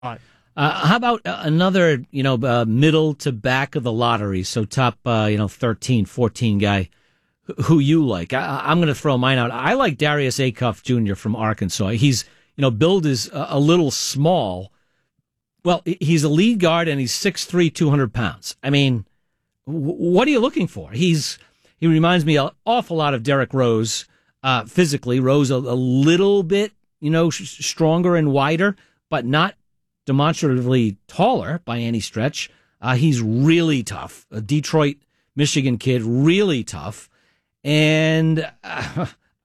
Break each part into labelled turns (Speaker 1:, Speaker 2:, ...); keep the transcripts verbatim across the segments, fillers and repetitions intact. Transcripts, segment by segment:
Speaker 1: Uh,
Speaker 2: how about uh, another, you know, uh, middle to back of the lottery? So top, uh, you know, thirteen, fourteen guy wh- who you like. I, I'm going to throw mine out. I like Darius Acuff Junior from Arkansas. He's, you know, build is a, a little small. Well, he's a lead guard and he's six three, two hundred pounds. I mean, w- what are you looking for? He's, he reminds me an awful lot of Derrick Rose, uh, physically. Rose a, a little bit, you know, sh- stronger and wider, but not demonstratively taller by any stretch. Uh, he's really tough. A Detroit, Michigan kid, really tough. And uh,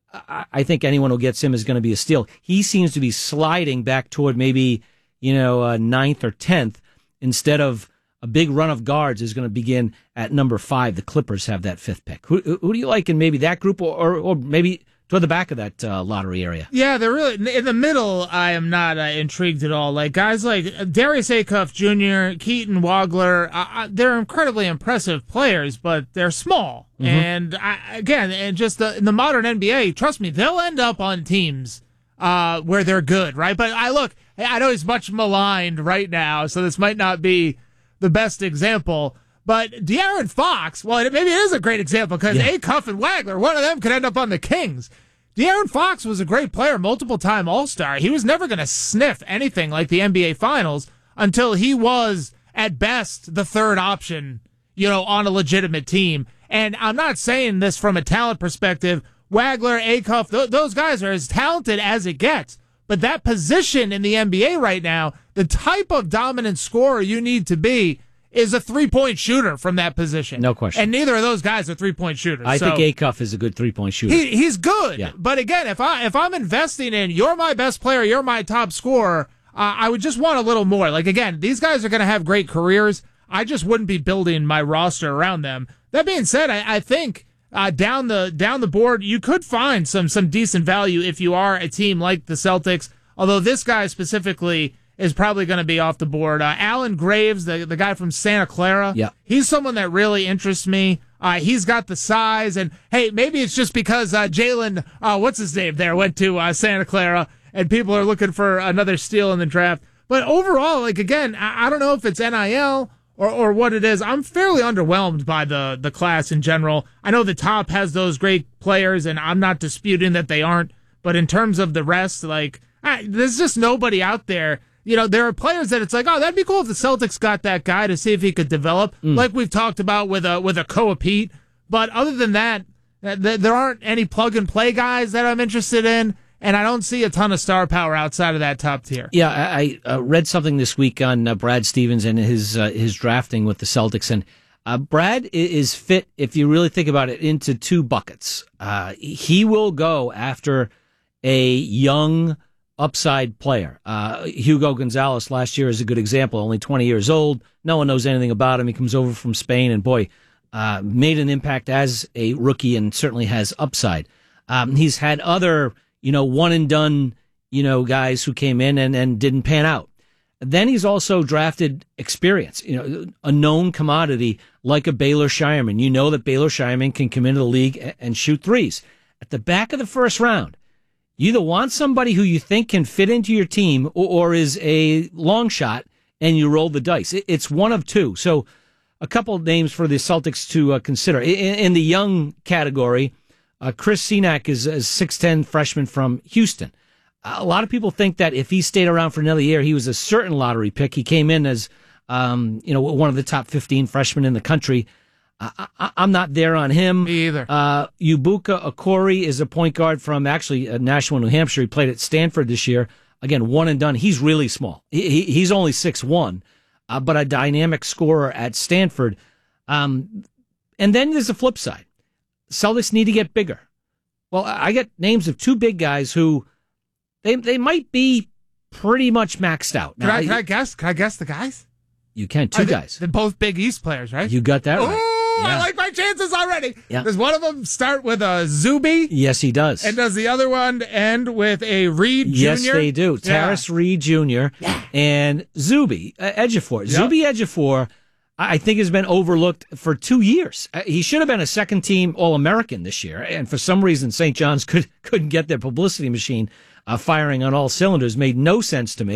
Speaker 2: I think anyone who gets him is going to be a steal. He seems to be sliding back toward maybe, you know, uh, ninth or tenth instead of a big run of guards is going to begin at number five. The Clippers have that fifth pick. Who, who do you like in maybe that group or, or, or maybe toward the back of that uh, lottery area?
Speaker 1: Yeah, they're really in the middle. I am not uh, intrigued at all. Like guys like Darius Acuff Junior, Keaton Wagler, uh, they're incredibly impressive players, but they're small. Mm-hmm. And I, again, and just the, in the modern N B A, trust me, they'll end up on teams uh, where they're good, right? But I look, I know he's much maligned right now, so this might not be the best example. But De'Aaron Fox, well, maybe it is a great example because yeah. Acuff and Wagler, one of them could end up on the Kings. De'Aaron Fox was a great player, multiple-time All-Star. He was never going to sniff anything like the N B A Finals until he was, at best, the third option, you know, on a legitimate team. And I'm not saying this from a talent perspective. Wagler, Acuff, th- those guys are as talented as it gets. But that position in the N B A right now, the type of dominant scorer you need to be, is a three-point shooter from that position.
Speaker 2: No question.
Speaker 1: And neither of those guys are three-point shooters.
Speaker 2: I
Speaker 1: so
Speaker 2: think Acuff is a good three-point shooter.
Speaker 1: He, he's good.
Speaker 2: Yeah.
Speaker 1: But again, if, I, if I'm investing in you're my best player, you're my top scorer, uh, I would just want a little more. Like, again, these guys are going to have great careers. I just wouldn't be building my roster around them. That being said, I, I think uh, down the down the board, you could find some some decent value if you are a team like the Celtics, although this guy specifically is probably going to be off the board. Uh, Alan Graves, the, the guy from Santa Clara,
Speaker 2: yeah.
Speaker 1: he's someone that really interests me. Uh, he's got the size, and hey, maybe it's just because uh, Jalen, uh, what's his name there, went to uh, Santa Clara, and people are looking for another steal in the draft. But overall, like again, I, I don't know if it's N I L or, or what it is. I'm fairly underwhelmed by the, the class in general. I know the top has those great players, and I'm not disputing that they aren't. But in terms of the rest, like I, there's just nobody out there. You know, there are players that it's like, oh, that'd be cool if the Celtics got that guy to see if he could develop, mm. like we've talked about with a with a Koa Pete. But other than that, th- there aren't any plug and play guys that I'm interested in, and I don't see a ton of star power outside of that top tier.
Speaker 2: Yeah, I, I uh, read something this week on uh, Brad Stevens and his uh, his drafting with the Celtics, and uh, Brad is fit, if you really think about it, into two buckets. Uh, he will go after a young upside player. Uh, Hugo Gonzalez last year is a good example, only twenty years old. No one knows anything about him. He comes over from Spain and, boy, uh, made an impact as a rookie and certainly has upside. Um, he's had other, you know, one and done, you know, guys who came in and, and didn't pan out. Then he's also drafted experience, you know, a known commodity like a Baylor Shireman. You know that Baylor Shireman can come into the league and, and shoot threes. At the back of the first round, you either want somebody who you think can fit into your team or, or is a long shot, and you roll the dice. It, it's one of two. So a couple of names for the Celtics to uh, consider. In, in the young category, uh, Chris Senac is a six ten freshman from Houston. A lot of people think that if he stayed around for another year, he was a certain lottery pick. He came in as um, you know, one of the top fifteen freshmen in the country. I, I, I'm not there on him.
Speaker 1: Me either.
Speaker 2: Uh, Ibuka Okori is a point guard from actually uh, Nashua, New Hampshire. He played at Stanford this year. Again, one and done. He's really small. He, he, he's only six one, uh, but a dynamic scorer at Stanford. Um, and then there's the flip side. Celtics need to get bigger. Well, I get names of two big guys who they they might be pretty much maxed out.
Speaker 1: Now, can, I, can
Speaker 2: I,
Speaker 1: I guess? Can I guess the guys?
Speaker 2: You can. Two
Speaker 1: Are they,
Speaker 2: guys.
Speaker 1: They're both Big East players, right?
Speaker 2: You got that right.
Speaker 1: Yeah. I like my chances already.
Speaker 2: Yeah.
Speaker 1: Does one of them start with a Zuby?
Speaker 2: Yes, he does.
Speaker 1: And does the other one end with a Reed Junior?
Speaker 2: Yes, they do.
Speaker 1: Yeah.
Speaker 2: Taris Reed Junior Yeah. and Zuby uh, Ejiofor. Yep. Zuby Ejiofor, I think, has been overlooked for two years. Uh, he should have been a second-team All-American this year, and for some reason, Saint John's could, couldn't get their publicity machine uh, firing on all cylinders. Made no sense to me.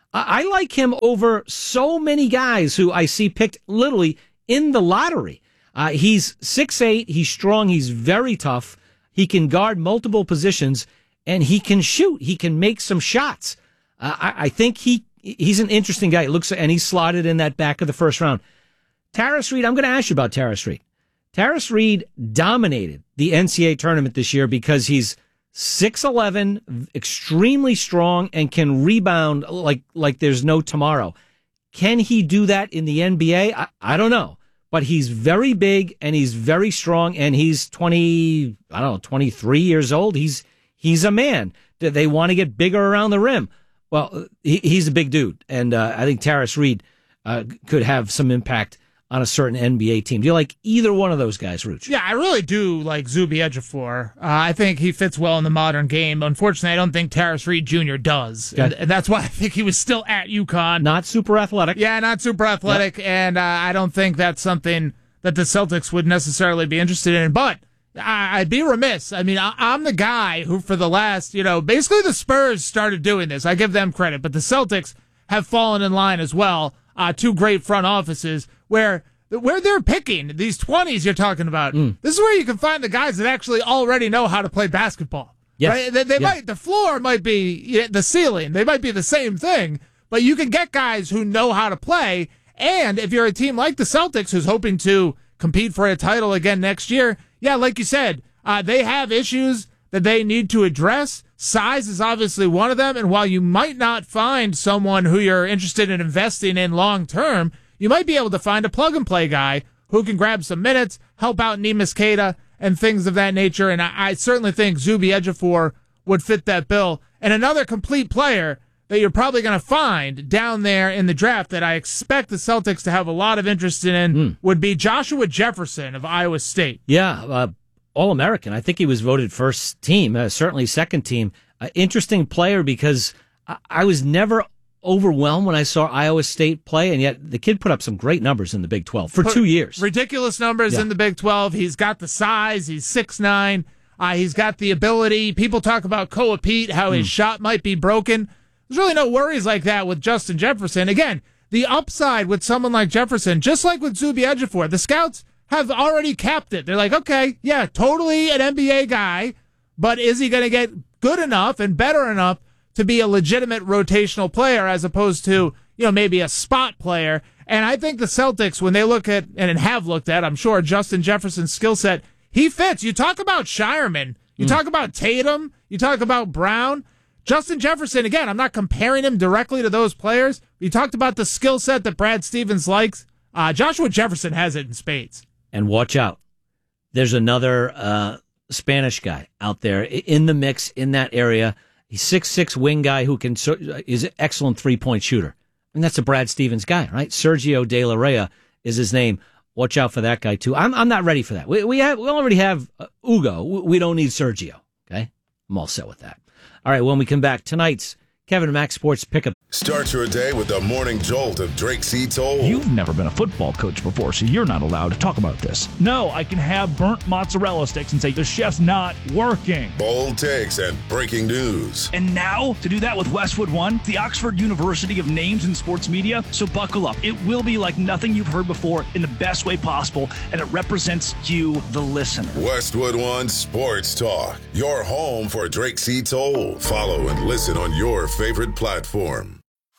Speaker 2: I, I like him over so many guys who I see picked literally in the lottery. Uh, he's six eight, he's strong, he's very tough. He can guard multiple positions, and he can shoot. He can make some shots. Uh, I, I think he he's an interesting guy. It looks, and he's slotted in that back of the first round. Tarris Reed, I'm going to ask you about Tarris Reed. Tarris Reed dominated the N C double A tournament this year because he's six eleven, extremely strong, and can rebound like like there's no tomorrow. Can he do that in the N B A? I, I don't know. But he's very big, and he's very strong, and he's twenty, I don't know, twenty-three years old. He's he's a man. Do they want to get bigger around the rim? Well, he, he's a big dude, and uh, I think Tarris Reed uh, could have some impact on a certain N B A team. Do you like either one of those guys, Ruch?
Speaker 1: Yeah, I really do like Zuby Ejiofor. Uh, I think he fits well in the modern game. Unfortunately, I don't think Tarris Reed Junior does.
Speaker 2: Okay.
Speaker 1: And, and that's why I think he was still at UConn.
Speaker 2: Not super athletic.
Speaker 1: Yeah, not super athletic, yep. and uh, I don't think that's something that the Celtics would necessarily be interested in. But I, I'd be remiss. I mean, I, I'm the guy who for the last, you know, basically the Spurs started doing this. I give them credit, but the Celtics have fallen in line as well. Uh, two great front offices where where they're picking these twenties you're talking about. Mm. This is where you can find the guys that actually already know how to play basketball.
Speaker 2: Yes.
Speaker 1: Right? They, they yeah. might the floor might be you know, the ceiling. They might be the same thing, but you can get guys who know how to play. And if you're a team like the Celtics who's hoping to compete for a title again next year, yeah, like you said, uh, they have issues that they need to address. Size is obviously one of them, and while you might not find someone who you're interested in investing in long term, you might be able to find a plug-and-play guy who can grab some minutes, help out Neemias Queta, and things of that nature, and I, I certainly think Zuby Ejiofor would fit that bill. And another complete player that you're probably going to find down there in the draft that I expect the Celtics to have a lot of interest in mm. would be Joshua Jefferson of Iowa State.
Speaker 2: Yeah, uh, All-American. I think he was voted first team, uh, certainly second team. Uh, interesting player because I, I was never overwhelmed when I saw Iowa State play, and yet the kid put up some great numbers in the Big twelve for put two years.
Speaker 1: Ridiculous numbers yeah. in the Big twelve. He's got the size. He's six nine. Uh, he's got the ability. People talk about Koa Pete, how mm. his shot might be broken. There's really no worries like that with Justin Jefferson. Again, the upside with someone like Jefferson, just like with Zuby Ejiofor, the scouts have already capped it. They're like, okay, yeah, totally an N B A guy, but is he going to get good enough and better enough to be a legitimate rotational player as opposed to, you know, maybe a spot player? And I think the Celtics, when they look at, and have looked at, I'm sure, Justin Jefferson's skill set, he fits. You talk about Shireman, you mm. talk about Tatum, you talk about Brown. Justin Jefferson, again, I'm not comparing him directly to those players. You talked about the skill set that Brad Stevens likes. Uh, Joshua Jefferson has it in spades.
Speaker 2: And watch out. There's another uh, Spanish guy out there in the mix in that area. He's six six wing guy who can is an excellent three-point shooter. And that's a Brad Stevens guy, right? Sergio De La Rey is his name. Watch out for that guy, too. I'm I'm not ready for that. We we, have, we already have uh, Ugo. We don't need Sergio, okay? I'm all set with that. All right, when we come back, tonight's Kevin and Max Sports Pickup.
Speaker 3: Start your day with the morning jolt of Drake C. Toll.
Speaker 4: You've never been a football coach before, so you're not allowed to talk about this. No, I can have burnt mozzarella sticks and say the chef's not working.
Speaker 3: Bold takes and breaking news.
Speaker 4: And now, to do that with Westwood One, the Oxford University of Names in Sports Media. So buckle up. It will be like nothing you've heard before in the best way possible, and it represents you, the listener.
Speaker 3: Westwood One Sports Talk, your home for Drake C. Toll. Follow and listen on your favorite platform.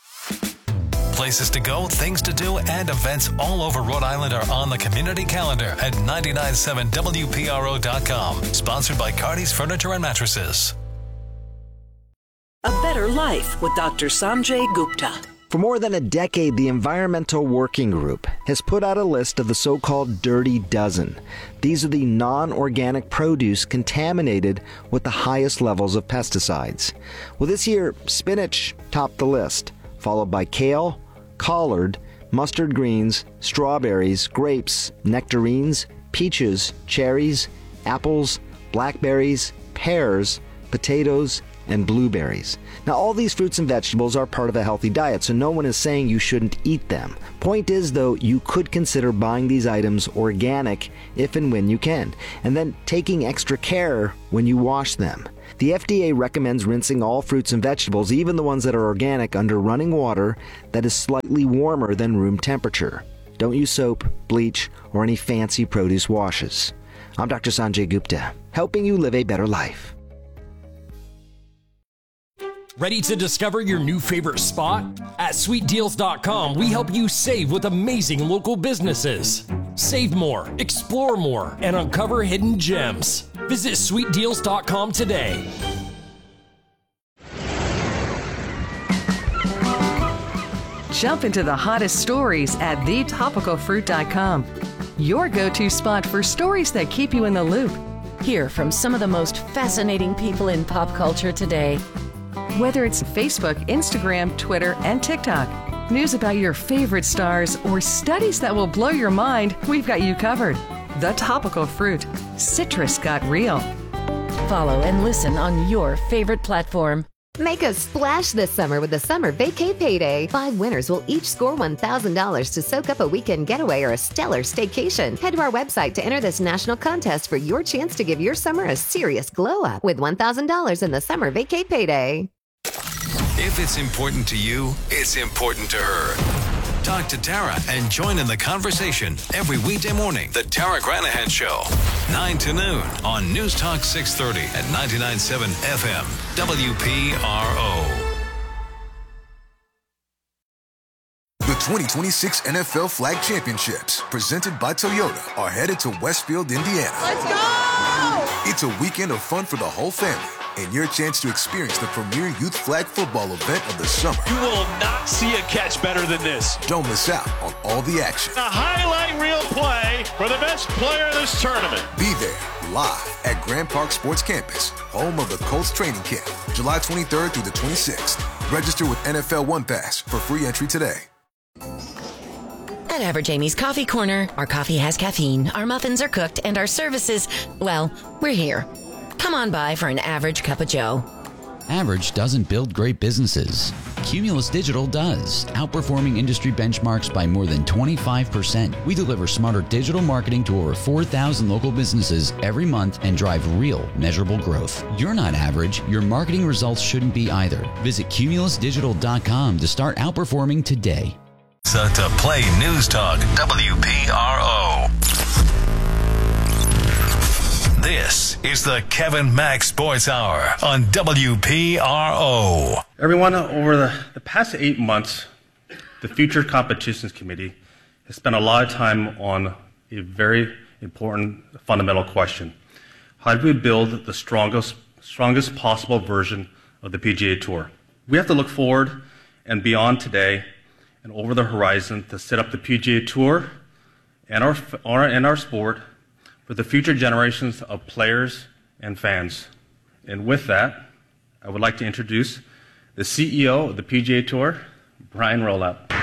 Speaker 5: Places to go, things to do, and events all over Rhode Island are on the community calendar at nine nine seven W P R O dot com. Sponsored by Cardi's Furniture and Mattresses.
Speaker 6: A better life with Doctor Sanjay Gupta.
Speaker 7: For more than a decade, the Environmental Working Group has put out a list of the so-called Dirty Dozen. These are the non-organic produce contaminated with the highest levels of pesticides. Well, this year, spinach topped the list, followed by kale, collard, mustard greens, strawberries, grapes, nectarines, peaches, cherries, apples, blackberries, pears, potatoes, and blueberries. Now, all these fruits and vegetables are part of a healthy diet, so no one is saying you shouldn't eat them. Point is, though, you could consider buying these items organic if and when you can, and then taking extra care when you wash them. The F D A recommends rinsing all fruits and vegetables, even the ones that are organic, under running water that is slightly warmer than room temperature. Don't use soap, bleach, or any fancy produce washes. I'm Doctor Sanjay Gupta, helping you live a better life.
Speaker 8: Ready to discover your new favorite spot? At sweet deals dot com, we help you save with amazing local businesses. Save more, explore more, and uncover hidden gems. Visit sweet deals dot com today.
Speaker 9: Jump into the hottest stories at the topical fruit dot com. Your go-to spot for stories that keep you in the loop.
Speaker 10: Hear from some of the most fascinating people in pop culture today.
Speaker 9: Whether it's Facebook, Instagram, Twitter, and TikTok, news about your favorite stars, or studies that will blow your mind, we've got you covered. The Topical Fruit. Citrus got real.
Speaker 10: Follow and listen on your favorite platform.
Speaker 11: Make a splash this summer with the Summer Vacay Payday. Five winners will each score one thousand dollars to soak up a weekend getaway or a stellar staycation. Head to our website to enter this national contest for your chance to give your summer a serious glow up with one thousand dollars in the Summer Vacay Payday.
Speaker 5: If it's important to you, it's important to her. Talk to Tara and join in the conversation every weekday morning. The Tara Granahan Show, nine to noon on News Talk six thirty at ninety-nine point seven F M, W P R O.
Speaker 12: The twenty twenty-six N F L Flag Championships, presented by Toyota, are headed to Westfield, Indiana.
Speaker 13: Let's go!
Speaker 12: It's a weekend of fun for the whole family, and your chance to experience the premier youth flag football event of the summer.
Speaker 14: You will not see a catch better than this.
Speaker 12: Don't miss out on all the action.
Speaker 14: A highlight reel play for the best player in this tournament.
Speaker 12: Be there live at Grand Park Sports Campus, home of the Colts training camp, July twenty-third through the twenty-sixth. Register with N F L One Pass for free entry today.
Speaker 15: At Average Amy's Coffee Corner, our coffee has caffeine, our muffins are cooked, and our services, well, we're here. Come on by for an average cup of joe.
Speaker 16: Average doesn't build great businesses. Cumulus Digital does, outperforming industry benchmarks by more than twenty-five percent. We deliver smarter digital marketing to over four thousand local businesses every month and drive real, measurable growth. You're not average. Your marketing results shouldn't be either. Visit cumulus digital dot com to start outperforming today.
Speaker 5: So to play News Talk W P R O. This is the Kevin Mack Sports Hour on W P R O.
Speaker 17: Everyone, over the, the past eight months, the Future Competitions Committee has spent a lot of time on a very important fundamental question. How do we build the strongest, strongest possible version of the P G A Tour? We have to look forward and beyond today and over the horizon to set up the P G A Tour and our, our, and our sport for the future generations of players and fans. And with that, I would like to introduce the C E O of the P G A Tour, Brian Rolapp.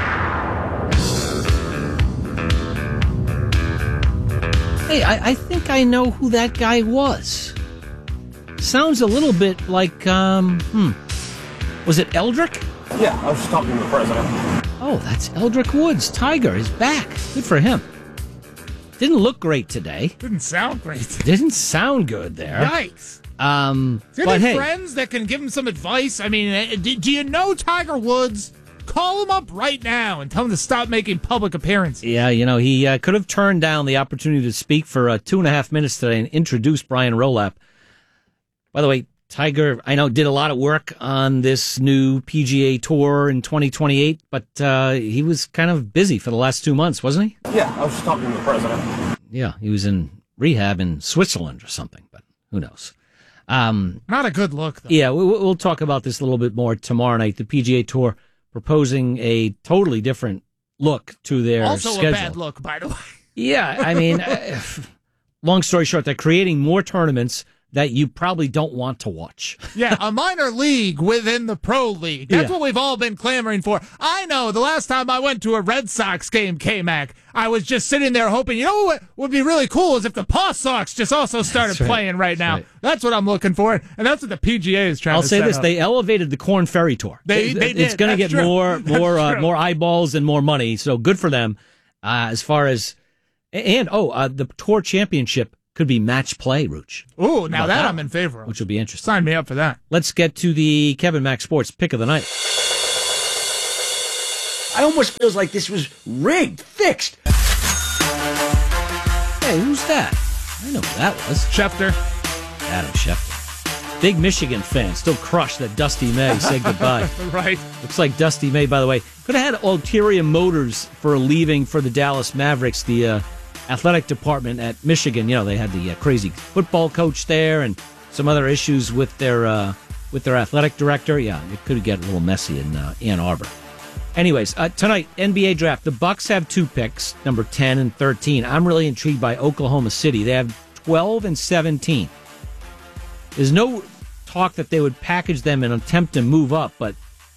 Speaker 2: Hey, I, I think I know who that guy was. Sounds a little bit like, um, hmm, was it Eldrick?
Speaker 18: Yeah, I was just talking to the president.
Speaker 2: Oh, that's Eldrick Woods. Tiger is back. Good for him. Didn't look great today.
Speaker 1: Didn't sound great.
Speaker 2: Didn't sound good there.
Speaker 1: Yikes.
Speaker 2: Um,
Speaker 1: Is there
Speaker 2: but
Speaker 1: any
Speaker 2: hey,
Speaker 1: friends that can give him some advice? I mean, do, do you know Tiger Woods? Call him up right now and tell him to stop making public appearances.
Speaker 2: Yeah, you know, he uh, could have turned down the opportunity to speak for uh, two and a half minutes today and introduce Brian Rolapp. By the way, Tiger, I know, did a lot of work on this new P G A Tour in twenty twenty-eight, but uh, he was kind of busy for the last two months, wasn't he?
Speaker 18: Yeah, I was just talking to the president.
Speaker 2: Yeah, he was in rehab in Switzerland or something, but who knows? Um,
Speaker 1: Not a good look, though.
Speaker 2: Yeah, we, we'll talk about this a little bit more tomorrow night. The P G A Tour proposing a totally different look to their
Speaker 1: also
Speaker 2: schedule.
Speaker 1: Also a bad look, by the way.
Speaker 2: Yeah, I mean, uh, long story short, they're creating more tournaments that you probably don't want to watch.
Speaker 1: Yeah, a minor league within the pro league. That's
Speaker 2: Yeah.
Speaker 1: what we've all been clamoring for. I know the last time I went to a Red Sox game, K-Mac, I was just sitting there hoping, you know what would be really cool is if the Paw Sox just also started
Speaker 2: That's right.
Speaker 1: playing right now.
Speaker 2: Right.
Speaker 1: That's what I'm looking for, and that's what the P G A is trying
Speaker 2: I'll
Speaker 1: to
Speaker 2: say
Speaker 1: set
Speaker 2: this:
Speaker 1: up.
Speaker 2: they elevated the Corn Ferry Tour.
Speaker 1: They- they
Speaker 2: It's
Speaker 1: did.
Speaker 2: going to
Speaker 1: That's
Speaker 2: get
Speaker 1: true.
Speaker 2: more,
Speaker 1: That's
Speaker 2: more, uh,
Speaker 1: true.
Speaker 2: more eyeballs and more money. So good for them. Uh, as far as and oh, uh, the Tour Championship Could be match play, Rooch.
Speaker 1: Ooh, now that,
Speaker 2: that
Speaker 1: I'm in favor of.
Speaker 2: Which will be interesting.
Speaker 1: Sign me up for that.
Speaker 2: Let's get to the Kevin Mack Sports pick of the night.
Speaker 13: I almost feels like this was rigged, fixed.
Speaker 2: Hey, who's that? I know who that was.
Speaker 1: Schefter.
Speaker 2: Adam Schefter. Big Michigan fan. Still crushed that Dusty May said goodbye.
Speaker 1: Right.
Speaker 2: Looks like Dusty May, by the way, could have had ulterior motives for leaving for the Dallas Mavericks, the uh, athletic department at Michigan. You know, they had the uh, crazy football coach there and some other issues with their uh, with their athletic director. Yeah, it could get a little messy in uh, Ann Arbor. Anyways, uh, tonight, N B A draft. The Bucks have two picks, number ten and thirteen. I'm really intrigued by Oklahoma City. They have twelve and seventeen. There's no talk that they would package them and attempt to move up, but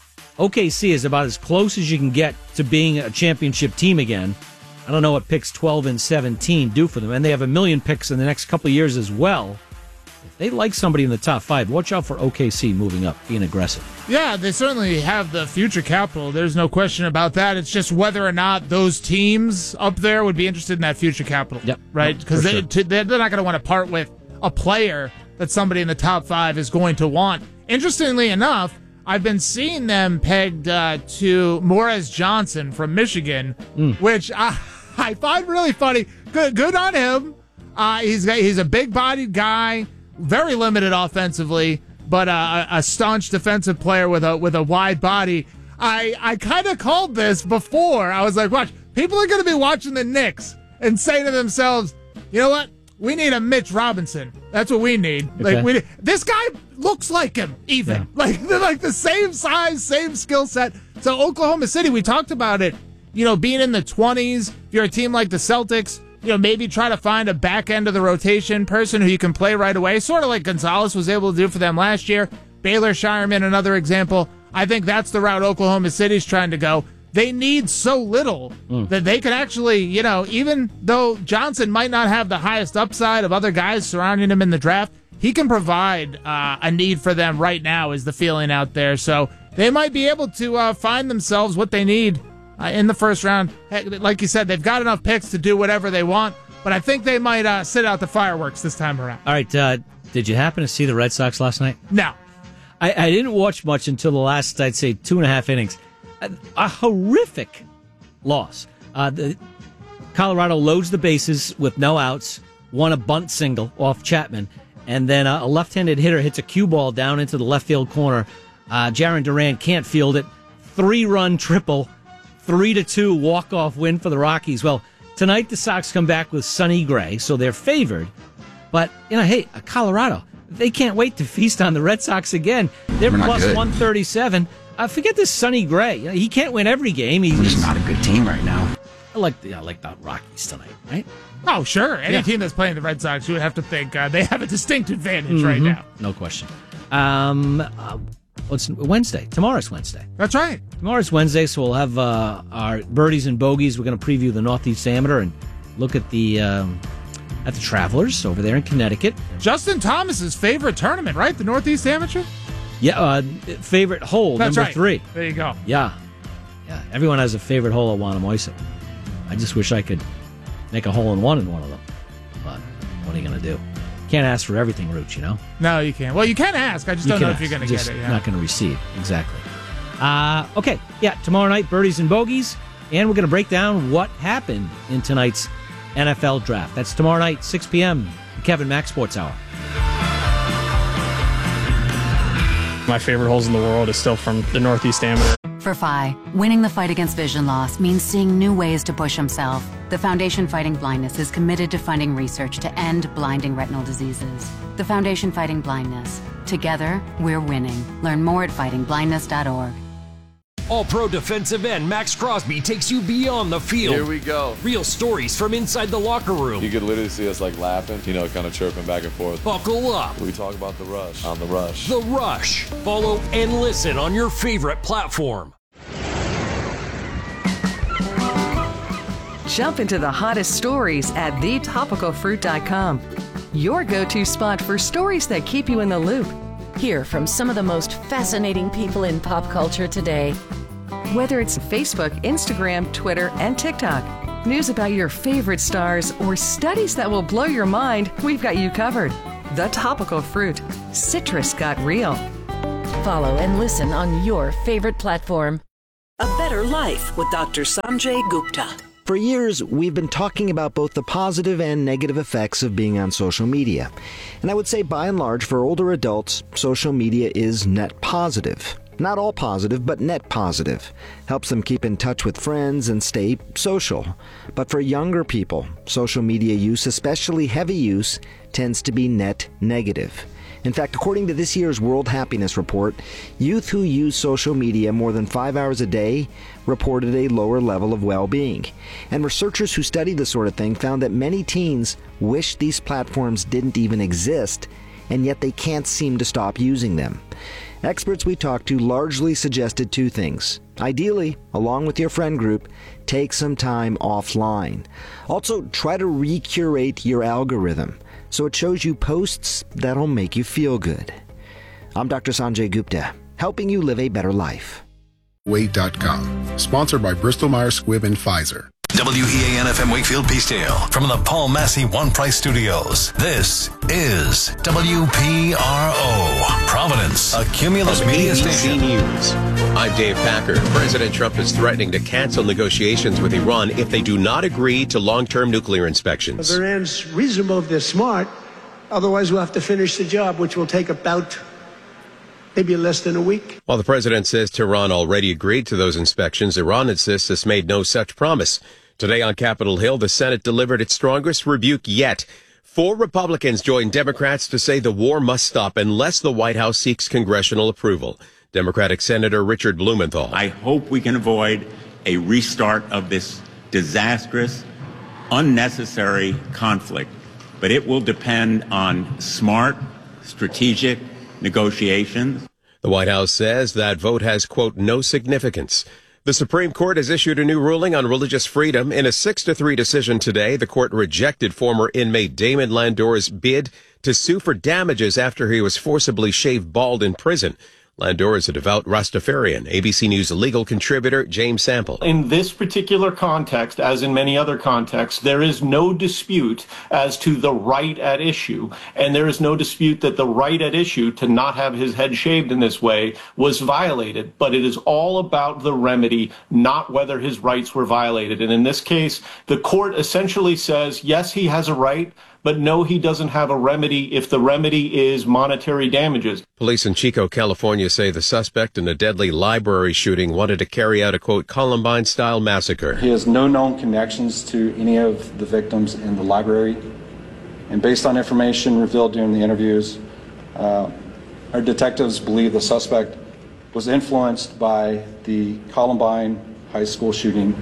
Speaker 2: O K C is about as close as you can get to being a championship team again. I don't know what picks twelve and seventeen do for them, and they have a million picks in the next couple of years as well. If they like somebody in the top five, watch out for O K C moving up, being aggressive.
Speaker 1: Yeah, they certainly have the future capital. There's no question about that. It's just whether or not those teams up there would be interested in that future capital.
Speaker 2: Yep.
Speaker 1: Right? Because
Speaker 2: Sure.
Speaker 1: they, they're not going to want to part with a player that somebody in the top five is going to want. Interestingly enough, I've been seeing them pegged uh, to Morris Johnson from Michigan, mm. which I, I find really funny. Good, good on him. Uh, he's he's a big-bodied guy, very limited offensively, but uh, a staunch defensive player with a with a wide body. I I kind of called this before. I was like, watch, people are going to be watching the Knicks and say to themselves, you know what? We need a Mitch Robinson. That's what we need.
Speaker 2: Okay.
Speaker 1: Like we need, this guy looks like him, even yeah. like they're like the same size, same skill set. So Oklahoma City, we talked about it. You know, being in the twenties. If you're a team like the Celtics, you know, maybe try to find a back end of the rotation person who you can play right away, sort of like Gonzalez was able to do for them last year. Baylor Shireman, another example. I think that's the route Oklahoma City's trying to go. They need so little mm. that they can actually, you know, even though Johnson might not have the highest upside of other guys surrounding him in the draft, he can provide uh, a need for them right now is the feeling out there. So they might be able to uh, find themselves what they need uh, in the first round. Like you said, they've got enough picks to do whatever they want, but I think they might uh, sit out the fireworks this time around.
Speaker 2: All right, uh, did you happen to see the Red Sox last night?
Speaker 1: No.
Speaker 2: I, I didn't watch much until the last, I'd say, two and a half innings. A, a horrific loss. Uh, the, Colorado loads the bases with no outs, won a bunt single off Chapman, and then uh, a left-handed hitter hits a cue ball down into the left field corner. Uh, Jarren Duran can't field it. Three-run triple, three to two walk-off win for the Rockies. Well, tonight the Sox come back with Sonny Gray, so they're favored. But, you know, hey, Colorado, they can't wait to feast on the Red Sox again. They're plus good. one thirty-seven. Uh, forget this Sonny Gray. You know, he can't win every game. He's
Speaker 13: We're just not a good team right now.
Speaker 2: I like the I like the Rockies tonight, right?
Speaker 1: Oh, sure. Any
Speaker 2: Yeah.
Speaker 1: team that's playing the Red Sox, you would have to think uh, they have a distinct advantage
Speaker 2: Mm-hmm.
Speaker 1: right now.
Speaker 2: No question. Um, uh, what's Wednesday? Tomorrow's Wednesday.
Speaker 1: That's right.
Speaker 2: Tomorrow's Wednesday, so we'll have uh, our birdies and bogeys. We're going to preview the Northeast Amateur and look at the um, at the Travelers over there in Connecticut.
Speaker 1: Justin Thomas's favorite tournament, right? The Northeast Amateur?
Speaker 2: Yeah, uh, favorite hole,
Speaker 1: That's
Speaker 2: number
Speaker 1: right.
Speaker 2: three.
Speaker 1: There you go.
Speaker 2: Yeah. Yeah, everyone has a favorite hole at Wannamoisa. I just wish I could make a hole in one in one of them. But what are you going to do? Can't ask for everything, Rooch, you know?
Speaker 1: No, you can't. Well, you can ask. I just
Speaker 2: You
Speaker 1: don't
Speaker 2: can
Speaker 1: know
Speaker 2: ask,
Speaker 1: if you're going to
Speaker 2: just
Speaker 1: get it. Yeah.
Speaker 2: not going to receive. Exactly. Uh, okay, yeah, tomorrow night, birdies and bogeys. And we're going to break down what happened in tonight's N F L draft. That's tomorrow night, six p.m., the Kevin Mack Sports Hour.
Speaker 19: My favorite holes in the world is still from the Northeast Amateur.
Speaker 20: For Phi, winning the fight against vision loss means seeing new ways to push himself. The Foundation Fighting Blindness is committed to funding research to end blinding retinal diseases. The Foundation Fighting Blindness. Together, we're winning. Learn more at fighting blindness dot org.
Speaker 8: All-Pro defensive end Max Crosby takes you beyond the field.
Speaker 21: Here we go.
Speaker 8: Real stories from inside the locker room.
Speaker 21: You could literally see us like laughing, you know, kind of chirping back and forth.
Speaker 8: Buckle up.
Speaker 21: We talk about the rush on the rush.
Speaker 8: The Rush. Follow and listen on your favorite platform.
Speaker 9: Jump into the hottest stories at the topical fruit dot com. Your go-to spot for stories that keep you in the loop.
Speaker 10: Hear from some of the most fascinating people in pop culture today.
Speaker 9: Whether it's Facebook, Instagram, Twitter, and TikTok. News about your favorite stars or studies that will blow your mind, we've got you covered. The Topical Fruit. Citrus got real.
Speaker 10: Follow and listen on your favorite platform.
Speaker 6: A Better Life with Doctor Sanjay Gupta.
Speaker 7: For years, we've been talking about both the positive and negative effects of being on social media. And I would say, by and large, for older adults, social media is net positive. Not all positive, but net positive. Helps them keep in touch with friends and stay social. But for younger people, social media use, especially heavy use, tends to be net negative. In fact, according to this year's World Happiness Report, youth who use social media more than five hours a day reported a lower level of well-being. And researchers who studied this sort of thing found that many teens wish these platforms didn't even exist, and yet they can't seem to stop using them. Experts we talked to largely suggested two things. Ideally, along with your friend group, take some time offline. Also, try to recurate your algorithm so it shows you posts that'll make you feel good. I'm Doctor Sanjay Gupta, helping you live a better life.
Speaker 4: Weight dot com, sponsored by Bristol Myers Squibb and Pfizer.
Speaker 5: W E A N F M Wakefield Peacedale from the Paul Massey One Price Studios. This is W P R O, Providence, a Cumulus Media Station.
Speaker 22: News. I'm Dave Packer. President Trump is threatening to cancel negotiations with Iran if they do not agree to long-term nuclear inspections.
Speaker 23: If Iran's reasonable, if they're smart, otherwise we'll have to finish the job, which will take about maybe less than a week.
Speaker 22: While the president says Tehran already agreed to those inspections, Iran insists it's made no such promise. Today on Capitol Hill, the Senate delivered its strongest rebuke yet. Four Republicans joined Democrats to say the war must stop unless the White House seeks congressional approval. Democratic Senator Richard Blumenthal.
Speaker 24: I hope we can avoid a restart of this disastrous, unnecessary conflict, but it will depend on smart, strategic negotiations.
Speaker 22: The White House says that vote has, quote, no significance. The Supreme Court has issued a new ruling on religious freedom. In a six to three decision today, the court rejected former inmate Damon Landor's bid to sue for damages after he was forcibly shaved bald in prison. Landor is a devout Rastafarian. A B C News legal contributor James Sample.
Speaker 25: In this particular context, as in many other contexts, there is no dispute as to the right at issue. And there is no dispute that the right at issue to not have his head shaved in this way was violated. But it is all about the remedy, not whether his rights were violated. And in this case, the court essentially says, yes, he has a right, but no, he doesn't have a remedy if the remedy is monetary damages.
Speaker 22: Police in Chico, California say the suspect in a deadly library shooting wanted to carry out a, quote, Columbine-style massacre.
Speaker 26: He has no known connections to any of the victims in the library. And based on information revealed during the interviews, uh, our detectives believe the suspect was influenced by the Columbine High School shooting.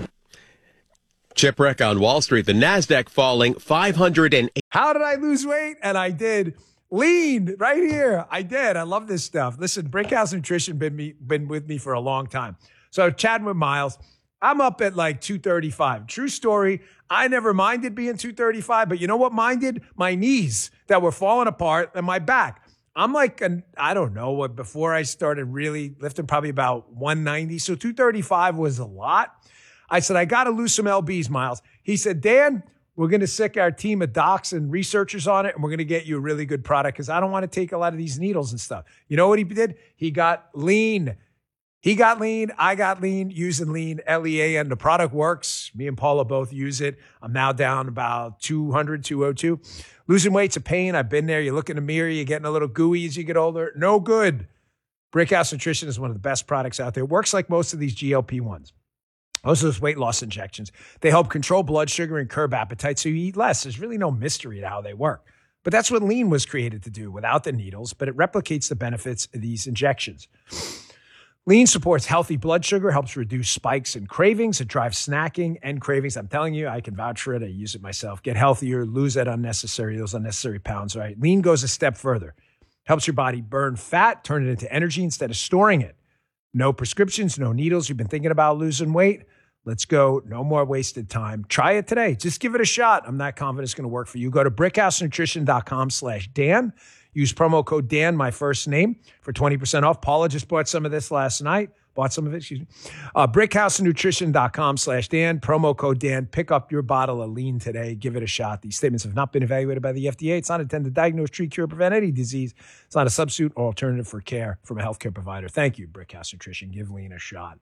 Speaker 22: Chipwreck on Wall Street, the NASDAQ falling five hundred eight.
Speaker 27: How did I lose weight? And I did. Lean right here. I did. I love this stuff. Listen, Brickhouse Nutrition been me, been with me for a long time. So chatting with Miles, I'm up at like two thirty-five. True story. I never minded being two thirty-five, but you know what minded? My knees that were falling apart and my back. I'm like, an, I don't know, what before I started really lifting, probably about one ninety. So two thirty-five was a lot. I said, I got to lose some L Bs, Miles. He said, Dan, we're going to sick our team of docs and researchers on it, and we're going to get you a really good product because I don't want to take a lot of these needles and stuff. You know what he did? He got lean. He got lean. I got lean using lean, L E A N. The product works. Me and Paula both use it. I'm now down about two hundred, two oh two. Losing weight's a pain. I've been there. You look in the mirror. You're getting a little gooey as you get older. No good. Brickhouse Nutrition is one of the best products out there. It works like most of these G L P ones. Most of those weight loss injections, they help control blood sugar and curb appetite so you eat less. There's really no mystery to how they work. But that's what lean was created to do without the needles, but it replicates the benefits of these injections. Lean supports healthy blood sugar, helps reduce spikes and cravings. It drives snacking and cravings. I'm telling you, I can vouch for it. I use it myself. Get healthier, lose that unnecessary, those unnecessary pounds, right? Lean goes a step further. Helps your body burn fat, turn it into energy instead of storing it. No prescriptions, no needles. You've been thinking about losing weight? Let's go. No more wasted time. Try it today. Just give it a shot. I'm not confident it's going to work for you. Go to brickhousenutrition.com slash Dan. Use promo code Dan, my first name, for twenty percent off. Paula just bought some of this last night. bought some of it, excuse me. Uh, brickhousenutrition.com slash Dan, promo code Dan. Pick up your bottle of lean today. Give it a shot. These statements have not been evaluated by the F D A. It's not intended to diagnose, treat, cure, prevent any disease. It's not a substitute or alternative for care from a healthcare provider. Thank you, Brickhouse Nutrition. Give lean a shot.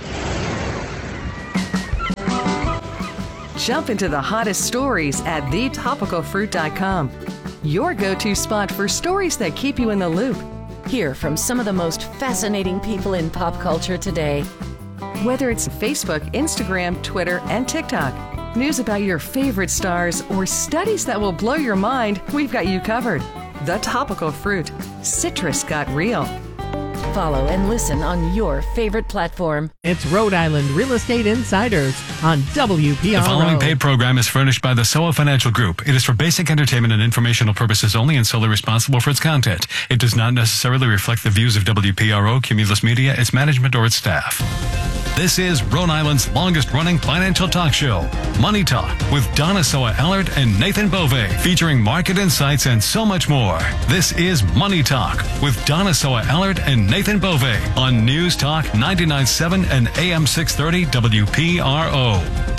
Speaker 9: Jump into the hottest stories at the topical fruit dot com. Your go-to spot for stories that keep you in the loop.
Speaker 10: Hear from some of the most fascinating people in pop culture today.
Speaker 9: Whether it's Facebook, Instagram, Twitter, and TikTok, news about your favorite stars, or studies that will blow your mind, we've got you covered. The Topical Fruit. Citrus got real.
Speaker 10: Follow and listen on your favorite platform.
Speaker 3: It's Rhode Island Real Estate Insiders on W P R O.
Speaker 11: The following paid program is furnished by the S O A Financial Group. It is for basic entertainment and informational purposes only and solely responsible for its content. It does not necessarily reflect the views of W P R O, Cumulus Media, its management, or its staff. This is Rhode Island's longest-running financial talk show, Money Talk, with Donna Soa-Allard and Nathan Bove, featuring market insights and so much more. This is Money Talk with Donna Soa-Allard and Nathan Bove on News Talk ninety-nine point seven and A M six thirty W P R O.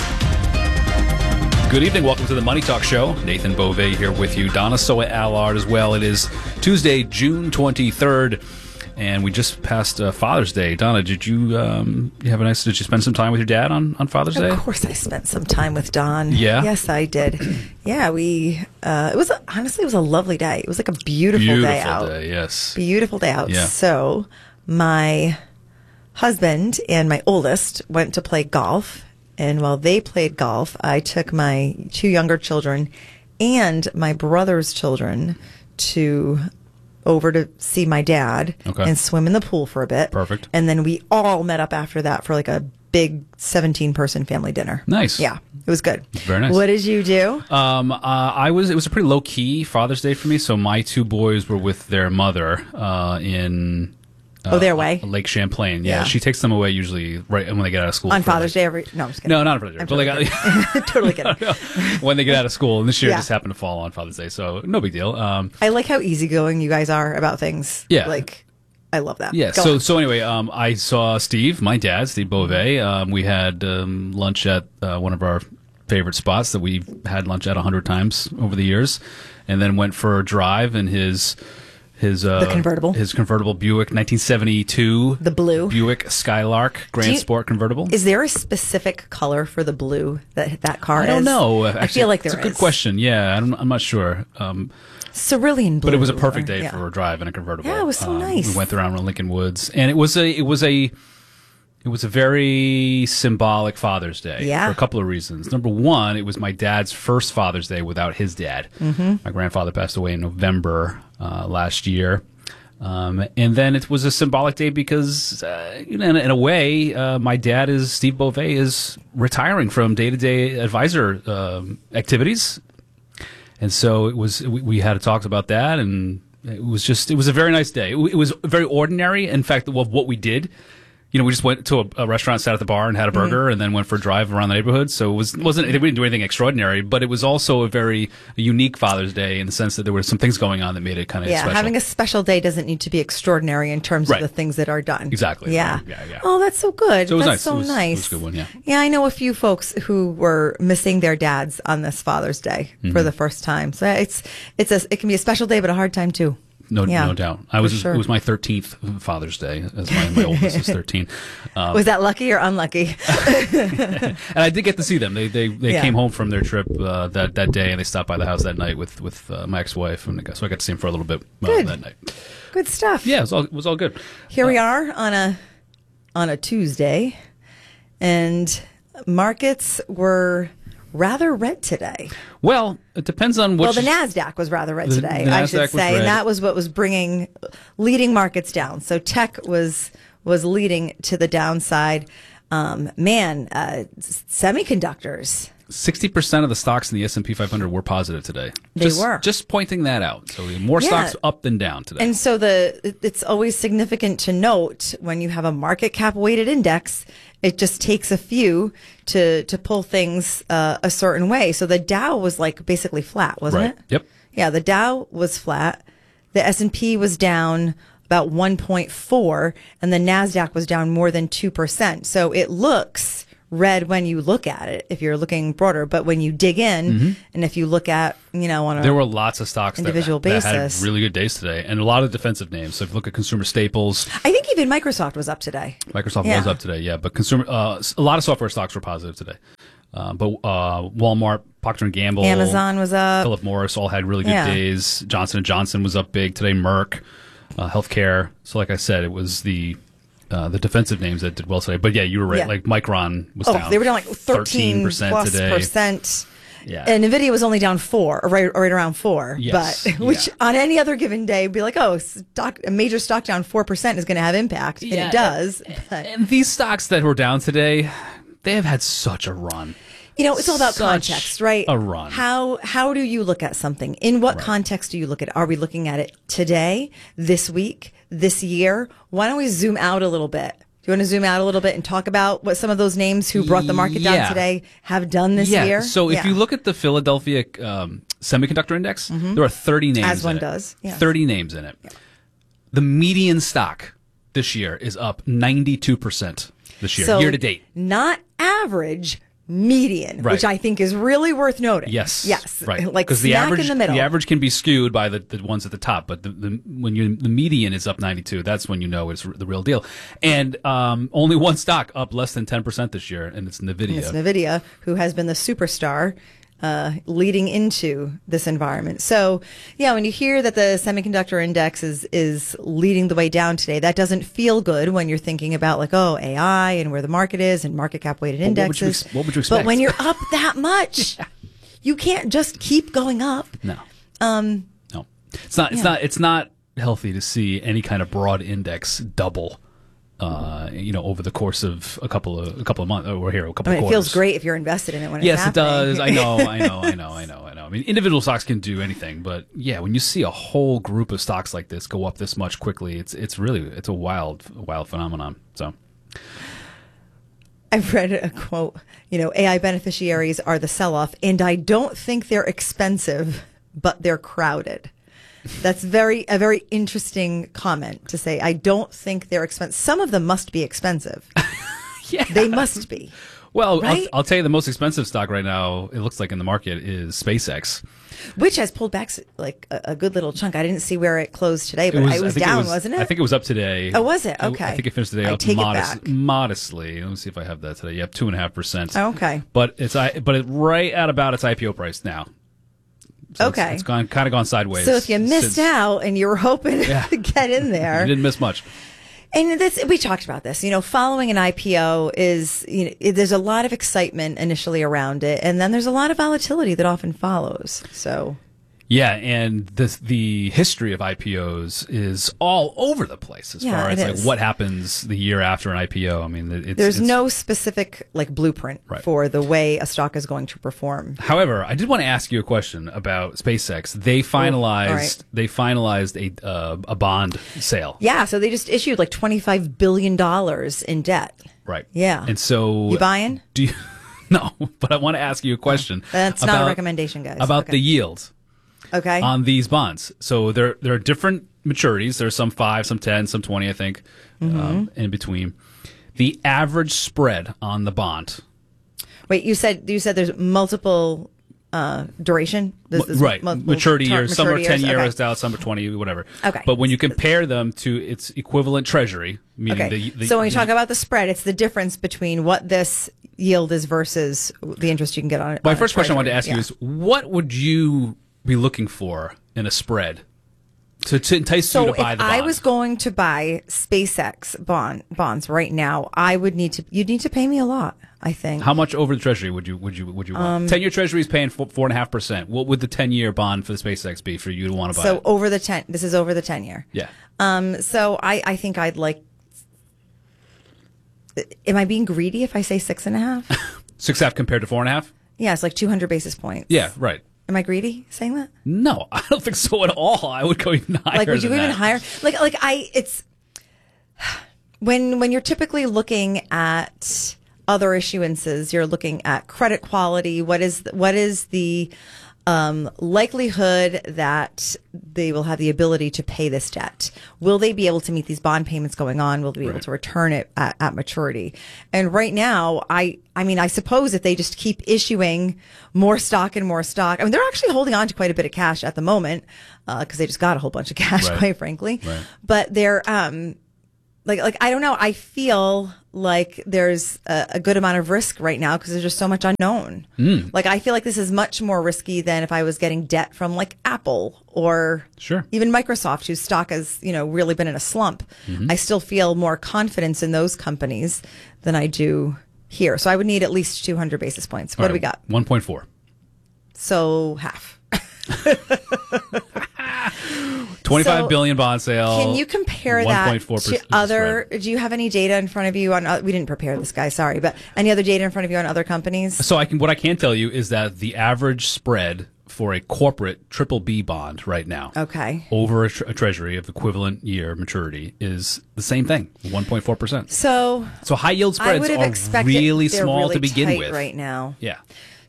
Speaker 12: Good evening. Welcome to the Money Talk Show. Nathan Bove here with you. Donna Soa-Allard as well. It is Tuesday, June twenty-third. And we just passed uh, Father's Day. Donna, did you um, you have a nice? Did you spend some time with your dad on, on Father's Day?
Speaker 14: Of course, I spent some time with Don.
Speaker 12: Yeah,
Speaker 14: yes, I did. Yeah, we. Uh, it was honestly, it was a lovely day. It was like a beautiful,
Speaker 12: beautiful
Speaker 14: day out.
Speaker 12: Day, yes,
Speaker 14: beautiful day out.
Speaker 12: Yeah.
Speaker 14: So my husband and my oldest went to play golf, and while they played golf, I took my two younger children and my brother's children to. over to see my dad
Speaker 12: okay.
Speaker 14: and swim in the pool for a bit.
Speaker 12: Perfect.
Speaker 14: And then we all met up after that for like a big seventeen-person family dinner.
Speaker 12: Nice.
Speaker 14: Yeah, it was good.
Speaker 12: Very nice.
Speaker 14: What did you do?
Speaker 12: Um, uh, I was. It was a pretty low key Father's Day for me. So my two boys were with their mother uh, in. Uh,
Speaker 14: oh, their way?
Speaker 12: Lake Champlain. Yeah,
Speaker 14: Yeah.
Speaker 12: she takes them away usually right when they get out of school.
Speaker 14: On
Speaker 12: for,
Speaker 14: Father's
Speaker 12: like,
Speaker 14: Day every... No, I'm just kidding.
Speaker 12: No, not on Father's Day.
Speaker 14: I'm
Speaker 12: But
Speaker 14: totally
Speaker 12: they got,
Speaker 14: kidding. Totally kidding.
Speaker 12: when they get out of school. And this year
Speaker 14: Yeah.
Speaker 12: just happened to fall on Father's Day. So no big deal. Um,
Speaker 14: I like how easygoing you guys are about things.
Speaker 12: Yeah.
Speaker 14: Like, I love that.
Speaker 12: Yeah.
Speaker 14: Go
Speaker 12: So
Speaker 14: on.
Speaker 12: so anyway, um, I saw Steve, my dad, Steve Bove. Um, we had um, lunch at uh, one of our favorite spots that we've had lunch at a hundred times over the years, and then went for a drive in his his uh,
Speaker 14: The convertible.
Speaker 12: his convertible Buick nineteen seventy-two,
Speaker 14: The blue.
Speaker 12: Buick Skylark Grand
Speaker 14: Do you-
Speaker 12: Sport convertible.
Speaker 14: Is there a specific color for the blue that that car
Speaker 12: I don't
Speaker 14: is?
Speaker 12: know.
Speaker 14: I
Speaker 12: Actually,
Speaker 14: feel like there is. is.
Speaker 12: It's a good question. Yeah, I don't, I'm not sure. Um,
Speaker 14: Cerulean blue.
Speaker 12: But it was a perfect day
Speaker 14: or- yeah.
Speaker 12: for a drive in a convertible.
Speaker 14: Yeah, it was so
Speaker 12: Um,
Speaker 14: nice.
Speaker 12: We went around Lincoln Woods, and it was a it was a it was a very symbolic Father's Day
Speaker 14: Yeah.
Speaker 12: for a couple of reasons. Number one, it was my dad's first Father's Day without his dad.
Speaker 14: Mhm.
Speaker 12: My grandfather passed away in November uh, last year. Um, and then it was a symbolic day because, uh, you know, in, in a way, uh, my dad is Steve Bove is retiring from day to day advisor um, activities. And so it was, we, we had talked about that, and it was just, it was a very nice day. It, it was very ordinary. In fact, of what we did, you know, we just went to a, a restaurant, sat at the bar and had a burger,
Speaker 14: Mm-hmm.
Speaker 12: and then went for a drive around the neighborhood. So it was, wasn't, we didn't do anything extraordinary, but it was also a very unique Father's Day in the sense that there were some things going on that made it kind of
Speaker 14: Yeah,
Speaker 12: special.
Speaker 14: having a special day doesn't need to be extraordinary in terms
Speaker 12: Right.
Speaker 14: of the things that are done.
Speaker 12: Exactly.
Speaker 14: Yeah.
Speaker 12: Yeah, yeah.
Speaker 14: Oh, that's so good.
Speaker 12: So it was
Speaker 14: that's
Speaker 12: nice.
Speaker 14: so
Speaker 12: It was-
Speaker 14: nice.
Speaker 12: it was a good one, yeah.
Speaker 14: Yeah, I know a few folks who were missing their dads on this Father's Day for
Speaker 12: Mhm.
Speaker 14: the first time. So it's it's a it can be a special day, but a hard time too.
Speaker 12: No,
Speaker 14: Yeah,
Speaker 12: no doubt. I
Speaker 14: for
Speaker 12: was.
Speaker 14: sure.
Speaker 12: It was my thirteenth Father's Day. As my, my oldest is thirteen. Um,
Speaker 14: Was that lucky or unlucky?
Speaker 12: and I did get to see them. They they, they
Speaker 14: Yeah.
Speaker 12: came home from their trip uh, that that day, and they stopped by the house that night with with uh, my ex-wife, and so I got to see them for a little bit uh,
Speaker 14: Good.
Speaker 12: that night.
Speaker 14: Good stuff.
Speaker 12: Yeah, it was all it was all good.
Speaker 14: Here we are on a on a Tuesday, and markets were rather red today.
Speaker 12: Well, it depends on which.
Speaker 14: Well, the NASDAQ was rather red
Speaker 12: The-
Speaker 14: today,
Speaker 12: the
Speaker 14: I
Speaker 12: NASDAQ
Speaker 14: should
Speaker 12: was
Speaker 14: say,
Speaker 12: red.
Speaker 14: and that was what was bringing leading markets down. So tech was was leading to the downside. Um, man, uh, semiconductors.
Speaker 12: Sixty percent of the stocks in the S and P five hundred were positive today.
Speaker 14: They
Speaker 12: just,
Speaker 14: were.
Speaker 12: just pointing that out. So more
Speaker 14: Yeah.
Speaker 12: stocks up than down today.
Speaker 14: And so the it- it's always significant to note when you have a market cap weighted index, it just takes a few to to pull things uh, a certain way. So the Dow was like basically flat, wasn't
Speaker 12: Right.
Speaker 14: it?
Speaker 12: Yep.
Speaker 14: Yeah, the Dow was flat. The S and P was down about one point four, and the NASDAQ was down more than two percent. So it looks red when you look at it, if you're looking broader. But when you dig in,
Speaker 12: Mm-hmm.
Speaker 14: and if you look at, you know, on a
Speaker 12: There were lots of stocks
Speaker 14: individual
Speaker 12: that, that
Speaker 14: basis.
Speaker 12: had really good days today, and a lot of defensive names. So if you look at consumer staples,
Speaker 14: I think even Microsoft was up today.
Speaker 12: Microsoft
Speaker 14: Yeah.
Speaker 12: was up today, yeah. But consumer, uh, a lot of software stocks were positive today. Uh, but uh, Walmart, Procter and Gamble,
Speaker 14: Amazon was up.
Speaker 12: Philip Morris all had really good
Speaker 14: Yeah.
Speaker 12: days. Johnson and Johnson was up big today. Merck, uh, healthcare. So like I said, it was the uh, the defensive names that did well today. But yeah, you were right.
Speaker 14: Yeah.
Speaker 12: Like Micron was
Speaker 14: Oh,
Speaker 12: down.
Speaker 14: they were down like thirteen
Speaker 12: percent
Speaker 14: plus
Speaker 12: today.
Speaker 14: percent.
Speaker 12: Yeah.
Speaker 14: And Nvidia was only down four, or right, or right around four.
Speaker 12: Yes.
Speaker 14: But which
Speaker 12: Yeah.
Speaker 14: on any other given day would be like, oh, stock, a major stock down four percent is going to have impact, and
Speaker 12: Yeah.
Speaker 14: it does. But,
Speaker 12: And these stocks that were down today, they have had such a run.
Speaker 14: you know, it's all about
Speaker 12: Such
Speaker 14: context, right?
Speaker 12: a run.
Speaker 14: How how do you look at something? In what context do you look at it? Are we looking at it today, this week, this year? Why don't we zoom out a little bit? Do you want to zoom out a little bit and talk about what some of those names who brought the market
Speaker 12: Yeah.
Speaker 14: down today have done this
Speaker 12: yeah.
Speaker 14: year?
Speaker 12: So if
Speaker 14: Yeah.
Speaker 12: you look at the Philadelphia um, Semiconductor Index, there are thirty names
Speaker 14: As one
Speaker 12: in it.
Speaker 14: does, yeah.
Speaker 12: thirty names in it. The median stock this year is up ninety-two percent this year,
Speaker 14: So,
Speaker 12: year to date.
Speaker 14: Not average, median,
Speaker 12: Right.
Speaker 14: which I think is really worth noting.
Speaker 12: Yes.
Speaker 14: Yes.
Speaker 12: Right.
Speaker 14: Like
Speaker 12: Because the
Speaker 14: smack
Speaker 12: average,
Speaker 14: in the middle.
Speaker 12: the average can be skewed by the, the ones at the top, but the, the when you the median is up ninety-two, that's when you know it's the real deal. And um, only one stock up less than ten percent this year, and it's Nvidia.
Speaker 14: It's Nvidia, who has been the superstar uh, leading into this environment. So, yeah, when you hear that the semiconductor index is is leading the way down today, that doesn't feel good when you're thinking about like, oh, A I and where the market is and market cap weighted
Speaker 12: Well, what would you
Speaker 14: indexes.
Speaker 12: ex- what would you
Speaker 14: But
Speaker 12: expect?
Speaker 14: when you're up that much, you can't just keep going up.
Speaker 12: No.
Speaker 14: Um,
Speaker 12: No. It's not. It's
Speaker 14: Yeah.
Speaker 12: not. It's not healthy to see any kind of broad index double. Uh, you know, over the course of a couple of a couple of months, or here a couple
Speaker 14: I mean,
Speaker 12: of
Speaker 14: it
Speaker 12: quarters.
Speaker 14: feels great if you're invested in it when it's
Speaker 12: Yes, it
Speaker 14: happening.
Speaker 12: does. I know, I know, I know, I know, I know. I mean, individual stocks can do anything, but yeah, when you see a whole group of stocks like this go up this much quickly, it's it's really it's a wild, wild phenomenon. So,
Speaker 14: I've read a quote, you know, A I beneficiaries are the sell-off, and I don't think they're expensive, but they're crowded. That's very a very interesting comment to say. I don't think they're expensive. Some of them must be expensive.
Speaker 12: Yeah,
Speaker 14: they must be.
Speaker 12: well,
Speaker 14: Right?
Speaker 12: I'll, I'll tell you the most expensive stock right now. It looks like in the market is SpaceX.
Speaker 14: Which has pulled back s- like a, a good little chunk. I didn't see where it closed today, but it was,
Speaker 12: I think
Speaker 14: down,
Speaker 12: it was,
Speaker 14: wasn't it?
Speaker 12: I think it was up today.
Speaker 14: Oh, was it?
Speaker 12: I-
Speaker 14: Okay.
Speaker 12: I think it finished today
Speaker 14: I
Speaker 12: up
Speaker 14: take it
Speaker 12: modest,
Speaker 14: back.
Speaker 12: modestly. Let me see if I have that today. Yep, two and a half percent.
Speaker 14: Oh, okay.
Speaker 12: But it's I. But it's right at about its I P O price now. So
Speaker 14: Okay.
Speaker 12: It's, it's gone kind of gone sideways.
Speaker 14: So if you missed
Speaker 12: since-
Speaker 14: out and you were hoping
Speaker 12: Yeah.
Speaker 14: to get in there,
Speaker 12: you didn't miss much.
Speaker 14: And this, we talked about this, you know, following an I P O is, you know, it- there's a lot of excitement initially around it, and then there's a lot of volatility that often follows. So,
Speaker 12: Yeah, and the the history of I P Os is all over the place as
Speaker 14: Yeah,
Speaker 12: far
Speaker 14: it
Speaker 12: as like
Speaker 14: is.
Speaker 12: what happens the year after an I P O. I mean, it's,
Speaker 14: there's
Speaker 12: it's,
Speaker 14: no specific like blueprint
Speaker 12: Right.
Speaker 14: for the way a stock is going to perform.
Speaker 12: However, I did want to ask you a question about SpaceX. They finalized
Speaker 14: all right.
Speaker 12: they finalized a uh, a bond sale.
Speaker 14: Yeah, so they just issued like twenty-five billion dollars in debt.
Speaker 12: Right.
Speaker 14: Yeah.
Speaker 12: And so
Speaker 14: You buying?
Speaker 12: Do you? No, but I want to ask you a question.
Speaker 14: That's not a
Speaker 12: about-
Speaker 14: recommendation, guys.
Speaker 12: About
Speaker 14: Okay.
Speaker 12: the yield.
Speaker 14: Okay.
Speaker 12: On these bonds. So there there are different maturities. There's some five, some ten, some twenty, I think,
Speaker 14: Mhm.
Speaker 12: um, in between. The average spread on the bond.
Speaker 14: Wait, you said you said there's multiple uh, duration? There's,
Speaker 12: M-
Speaker 14: there's
Speaker 12: right.
Speaker 14: multiple
Speaker 12: Maturity
Speaker 14: tar-
Speaker 12: years. Some are
Speaker 14: maturity
Speaker 12: ten
Speaker 14: years?
Speaker 12: years
Speaker 14: Okay.
Speaker 12: out, some are twenty, whatever.
Speaker 14: Okay.
Speaker 12: But when you compare them to its equivalent treasury, meaning
Speaker 14: Okay.
Speaker 12: the, the
Speaker 14: so when you
Speaker 12: the-
Speaker 14: talk about the spread, it's the difference between what this yield is versus the interest you can get on it.
Speaker 12: My
Speaker 14: on a
Speaker 12: first question I wanted to ask
Speaker 14: treasury.
Speaker 12: you is what would you be looking for in a spread to, to entice
Speaker 14: So
Speaker 12: you
Speaker 14: if
Speaker 12: to buy the bond?
Speaker 14: I was going to buy SpaceX bond bonds right now, I would need to. You'd need to pay me a lot. I think.
Speaker 12: How much over the treasury would you would you would you want?
Speaker 14: Um,
Speaker 12: ten year treasury is paying four, four and a half percent. What would the ten year bond for the SpaceX be for you to want to buy?
Speaker 14: So
Speaker 12: it?
Speaker 14: over the ten. This is over the ten year.
Speaker 12: Yeah.
Speaker 14: Um. So I I think I'd like. Am I being greedy if I say six and a half?
Speaker 12: Six half compared to four and a half?
Speaker 14: Yeah, it's like two hundred basis points.
Speaker 12: Yeah, right.
Speaker 14: Am I greedy saying that?
Speaker 12: No, I don't think so at all. I would go even higher.
Speaker 14: Like, would you
Speaker 12: than
Speaker 14: even
Speaker 12: that.
Speaker 14: hire? Like, like I, it's when when you're typically looking at other issuances, you're looking at credit quality. What is the, what is the Um, likelihood that they will have the ability to pay this debt. Will they be able to meet these bond payments going on? Will they be able
Speaker 12: Right.
Speaker 14: to return it at, at maturity? And right now, I, I mean, I suppose if they just keep issuing more stock and more stock, I mean, they're actually holding on to quite a bit of cash at the moment, uh, cause they just got a whole bunch of cash,
Speaker 12: Right.
Speaker 14: quite frankly.
Speaker 12: Right.
Speaker 14: But they're, um, like, like, I don't know. I feel like there's a, a good amount of risk right now because there's just so much unknown.
Speaker 12: Mm.
Speaker 14: Like, I feel like this is much more risky than if I was getting debt from like Apple or
Speaker 12: Sure.
Speaker 14: even Microsoft, whose stock has, you know, really been in a slump.
Speaker 12: Mhm.
Speaker 14: I still feel more confidence in those companies than I do here. So I would need at least two hundred basis points. What
Speaker 12: All
Speaker 14: do we
Speaker 12: right,
Speaker 14: got?
Speaker 12: one point four.
Speaker 14: So half.
Speaker 12: twenty-five
Speaker 14: So,
Speaker 12: billion bond sale.
Speaker 14: Can you compare that
Speaker 12: one point four
Speaker 14: to other? Do you have any data in front of you on? Uh, we didn't prepare this guy, sorry, but any other data in front of you on other companies?
Speaker 12: So I can. What I can tell you is that the average spread for a corporate triple B bond right now,
Speaker 14: Okay.
Speaker 12: over a, tre- a treasury of equivalent year maturity, is the same thing, one point four percent.
Speaker 14: So,
Speaker 12: So high yield
Speaker 14: I
Speaker 12: spreads
Speaker 14: would have
Speaker 12: are
Speaker 14: expected
Speaker 12: really
Speaker 14: they're
Speaker 12: small
Speaker 14: really
Speaker 12: to begin
Speaker 14: tight
Speaker 12: with
Speaker 14: right now.
Speaker 12: Yeah.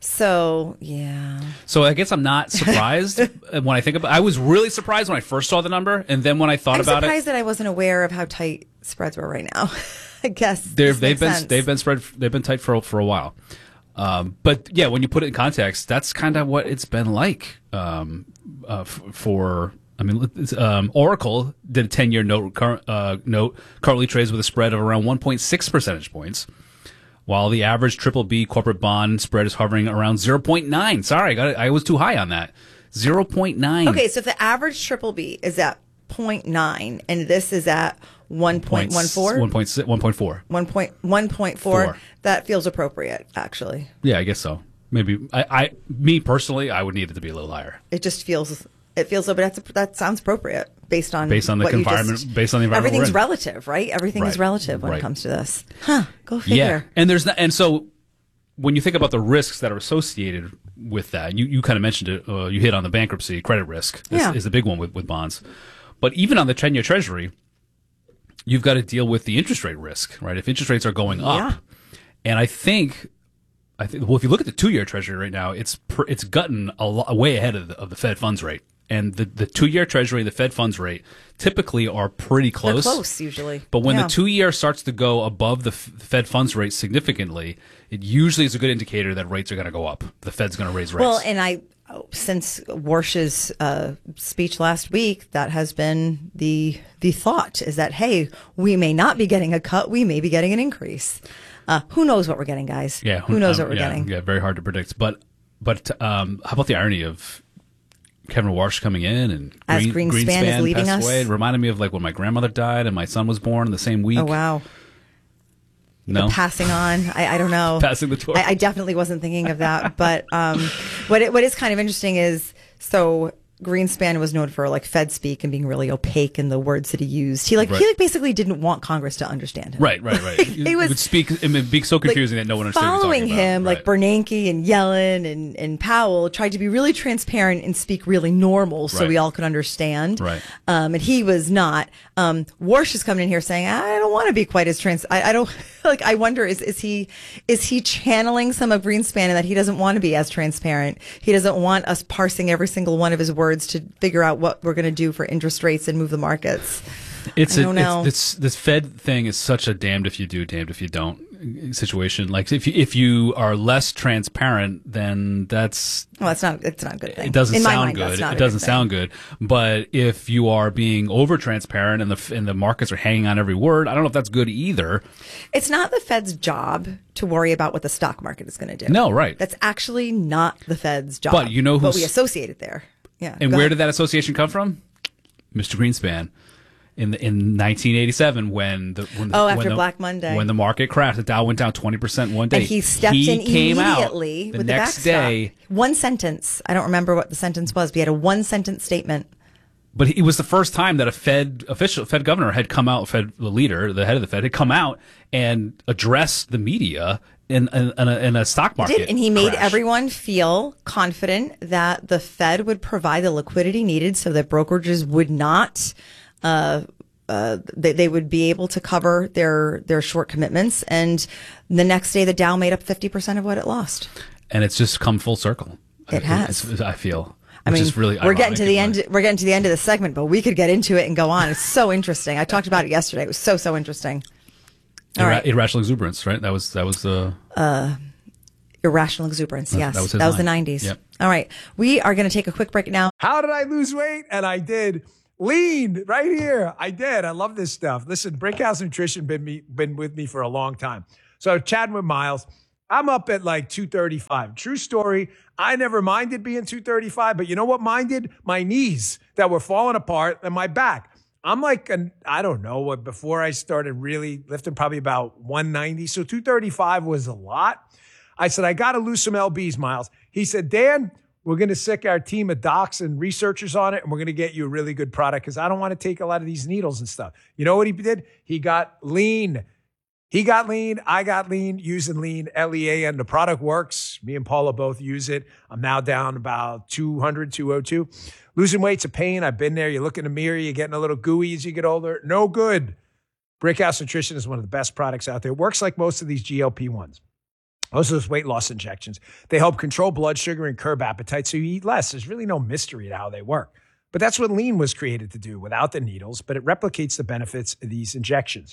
Speaker 14: So yeah.
Speaker 12: So I guess I'm not surprised when I think about. I was really surprised when I first saw the number, and then when I thought
Speaker 14: I'm
Speaker 12: about
Speaker 14: surprised
Speaker 12: it,
Speaker 14: that I wasn't aware of how tight spreads were right now. I guess
Speaker 12: they're,
Speaker 14: this
Speaker 12: they've
Speaker 14: makes
Speaker 12: been
Speaker 14: sense.
Speaker 12: they've been spread they've been tight for for a while. Um, but yeah, when you put it in context, that's kind of what it's been like um, uh, f- for. I mean, it's, um, Oracle did a ten-year note. Cur- uh, note currently trades with a spread of around one point six percentage points, while the average triple B corporate bond spread is hovering around zero point nine. Sorry, I got it. I was too high on that. zero point nine.
Speaker 14: Okay, so if the average triple B is at zero point nine and this is at one point one four,
Speaker 12: one point six, one point four.
Speaker 14: one point one point four,
Speaker 12: Four.
Speaker 14: that feels appropriate. Actually,
Speaker 12: Yeah, I guess so. Maybe I, I, me personally, I would need it to be a little higher.
Speaker 14: it just feels it feels, but that's that sounds appropriate based on
Speaker 12: Based on the
Speaker 14: what you
Speaker 12: environment-
Speaker 14: just-
Speaker 12: based on the environment we're
Speaker 14: Everything's
Speaker 12: in.
Speaker 14: relative, right? Everything is
Speaker 12: Right.
Speaker 14: relative when
Speaker 12: Right.
Speaker 14: it comes to this. Huh? Go figure.
Speaker 12: Yeah, and there's not, and so when you think about the risks that are associated with that, you, you kind of mentioned it. Uh, you hit on the bankruptcy credit risk. Is,
Speaker 14: Yeah.
Speaker 12: is the big one with, with bonds. But even on the ten-year Treasury, you've got to deal with the interest rate risk, right? If interest rates are going up,
Speaker 14: Yeah.
Speaker 12: and I think, I think, well, if you look at the two-year Treasury right now, it's pr- it's gotten a lo- way ahead of the, of the Fed funds rate. And the, the two-year Treasury and the Fed funds rate typically are pretty
Speaker 14: They're
Speaker 12: close.
Speaker 14: close usually.
Speaker 12: But when
Speaker 14: Yeah.
Speaker 12: the two-year starts to go above the F- Fed funds rate significantly, it usually is a good indicator that rates are going to go up. The Fed's going to raise rates.
Speaker 14: Well, and I, oh, since Warsh's uh, speech last week, that has been the the thought is that hey, we may not be getting a cut, we may be getting an increase. Uh, who knows what we're getting, guys?
Speaker 12: yeah,
Speaker 14: who knows
Speaker 12: um,
Speaker 14: what we're
Speaker 12: yeah,
Speaker 14: getting?
Speaker 12: Yeah, very hard to predict. But but um, how about the irony of Kevin Warsh coming in and
Speaker 14: As Greenspan is leaving
Speaker 12: passed
Speaker 14: us?
Speaker 12: away? It reminded me of like when my grandmother died and my son was born the same week.
Speaker 14: Oh wow.
Speaker 12: No,
Speaker 14: The passing on. I, I don't know.
Speaker 12: Passing the torch.
Speaker 14: I, I definitely wasn't thinking of that. But um, what it, what is kind of interesting is so Greenspan was known for like Fed speak and being really opaque in the words that he used. He like
Speaker 12: Right.
Speaker 14: he like basically didn't want Congress to understand him.
Speaker 12: Right, right, right.
Speaker 14: He was-
Speaker 12: would speak. It would be so confusing that no one understood what he was
Speaker 14: Following
Speaker 12: talking about.
Speaker 14: him, like Bernanke and Yellen and, and Powell tried to be really transparent and speak really normal so
Speaker 12: Right.
Speaker 14: we all could understand.
Speaker 12: Right.
Speaker 14: Um, and he was not. Um, Warsh is coming in here saying, I don't want to be quite as trans. I, I don't like, I wonder, is, is he, is he channeling some of Greenspan in that he doesn't want to be as transparent? He doesn't want us parsing every single one of his words to figure out what we're going to do for interest rates and move the markets.
Speaker 12: It's
Speaker 14: I
Speaker 12: a,
Speaker 14: don't know.
Speaker 12: It's, it's this Fed thing is such a damned if you do, damned if you don't situation. Like if you, if you are less transparent, then that's
Speaker 14: Well, that's not, it's not a good thing.
Speaker 12: it doesn't
Speaker 14: In my
Speaker 12: sound
Speaker 14: mind, that's
Speaker 12: good.
Speaker 14: not
Speaker 12: It
Speaker 14: a
Speaker 12: doesn't
Speaker 14: good thing.
Speaker 12: sound good. But if you are being over transparent and the and the markets are hanging on every word, I don't know if that's good either.
Speaker 14: It's not the Fed's job to worry about what the stock market is going to do.
Speaker 12: No, right.
Speaker 14: That's actually not the Fed's job.
Speaker 12: But you know
Speaker 14: But
Speaker 12: who's-
Speaker 14: we associate it there. Yeah.
Speaker 12: And
Speaker 14: go
Speaker 12: where
Speaker 14: ahead.
Speaker 12: did that association come from? Mister Greenspan. In the, in nineteen eighty-seven, when the when the,
Speaker 14: Oh, after
Speaker 12: when the,
Speaker 14: Black Monday.
Speaker 12: when the market crashed, the Dow went down twenty percent one day.
Speaker 14: And he stepped
Speaker 12: he
Speaker 14: in
Speaker 12: came
Speaker 14: immediately
Speaker 12: out the
Speaker 14: with
Speaker 12: next
Speaker 14: the backstop.
Speaker 12: day.
Speaker 14: One sentence. I don't remember what the sentence was, but he had a one sentence statement.
Speaker 12: But it was the first time that a Fed official, Fed governor had come out, Fed the leader, the head of the Fed, had come out and addressed the media in, in, in, a, in a stock
Speaker 14: He
Speaker 12: market.
Speaker 14: did, and he made
Speaker 12: crash.
Speaker 14: everyone feel confident that the Fed would provide the liquidity needed so that brokerages would not, uh, uh, they, they would be able to cover their, their short commitments. And the next day, the Dow made up fifty percent of what it lost.
Speaker 12: And it's just come full circle.
Speaker 14: It has.
Speaker 12: It's, I feel.
Speaker 14: I mean,
Speaker 12: is really
Speaker 14: we're getting
Speaker 12: ironic
Speaker 14: to the
Speaker 12: and
Speaker 14: end. We're getting to the end of the segment, but we could get into it and go on. It's so interesting. I talked about it yesterday. It was so so interesting. All
Speaker 12: Irra-
Speaker 14: right.
Speaker 12: Irrational exuberance, right? That was that was the
Speaker 14: Uh, irrational exuberance.
Speaker 12: That-
Speaker 14: Yes,
Speaker 12: that was his
Speaker 14: that was the
Speaker 12: line.
Speaker 14: nineties.
Speaker 12: Yep.
Speaker 14: All right, we are going to take a quick break now.
Speaker 27: How did I lose weight? And I did. Lean right here. I did. I love this stuff. Listen, Brickhouse Nutrition been me been with me for a long time. So chatting with Miles, I'm up at like two thirty-five. True story. I never minded being two thirty-five, but you know what minded? My knees that were falling apart and my back. I'm like, an, I don't know what, before I started really lifting, probably about one ninety. So two thirty-five was a lot. I said, I got to lose some L Bs, Miles. He said, Dan, we're going to sick our team of docs and researchers on it, and we're going to get you a really good product because I don't want to take a lot of these needles and stuff. You know what he did? He got lean. He got lean. I got lean using lean, L E A, and the product works. Me and Paula both use it. I'm now down about two hundred, two oh two. Losing weight's a pain. I've been there. You look in the mirror, you're getting a little gooey as you get older. No good. Brickhouse Nutrition is one of the best products out there. It works like most of these G L P ones. Most of those weight loss injections. They help control blood sugar and curb appetite so you eat less. There's really no mystery to how they work. But that's what lean was created to do without the needles, but it replicates the benefits of these injections.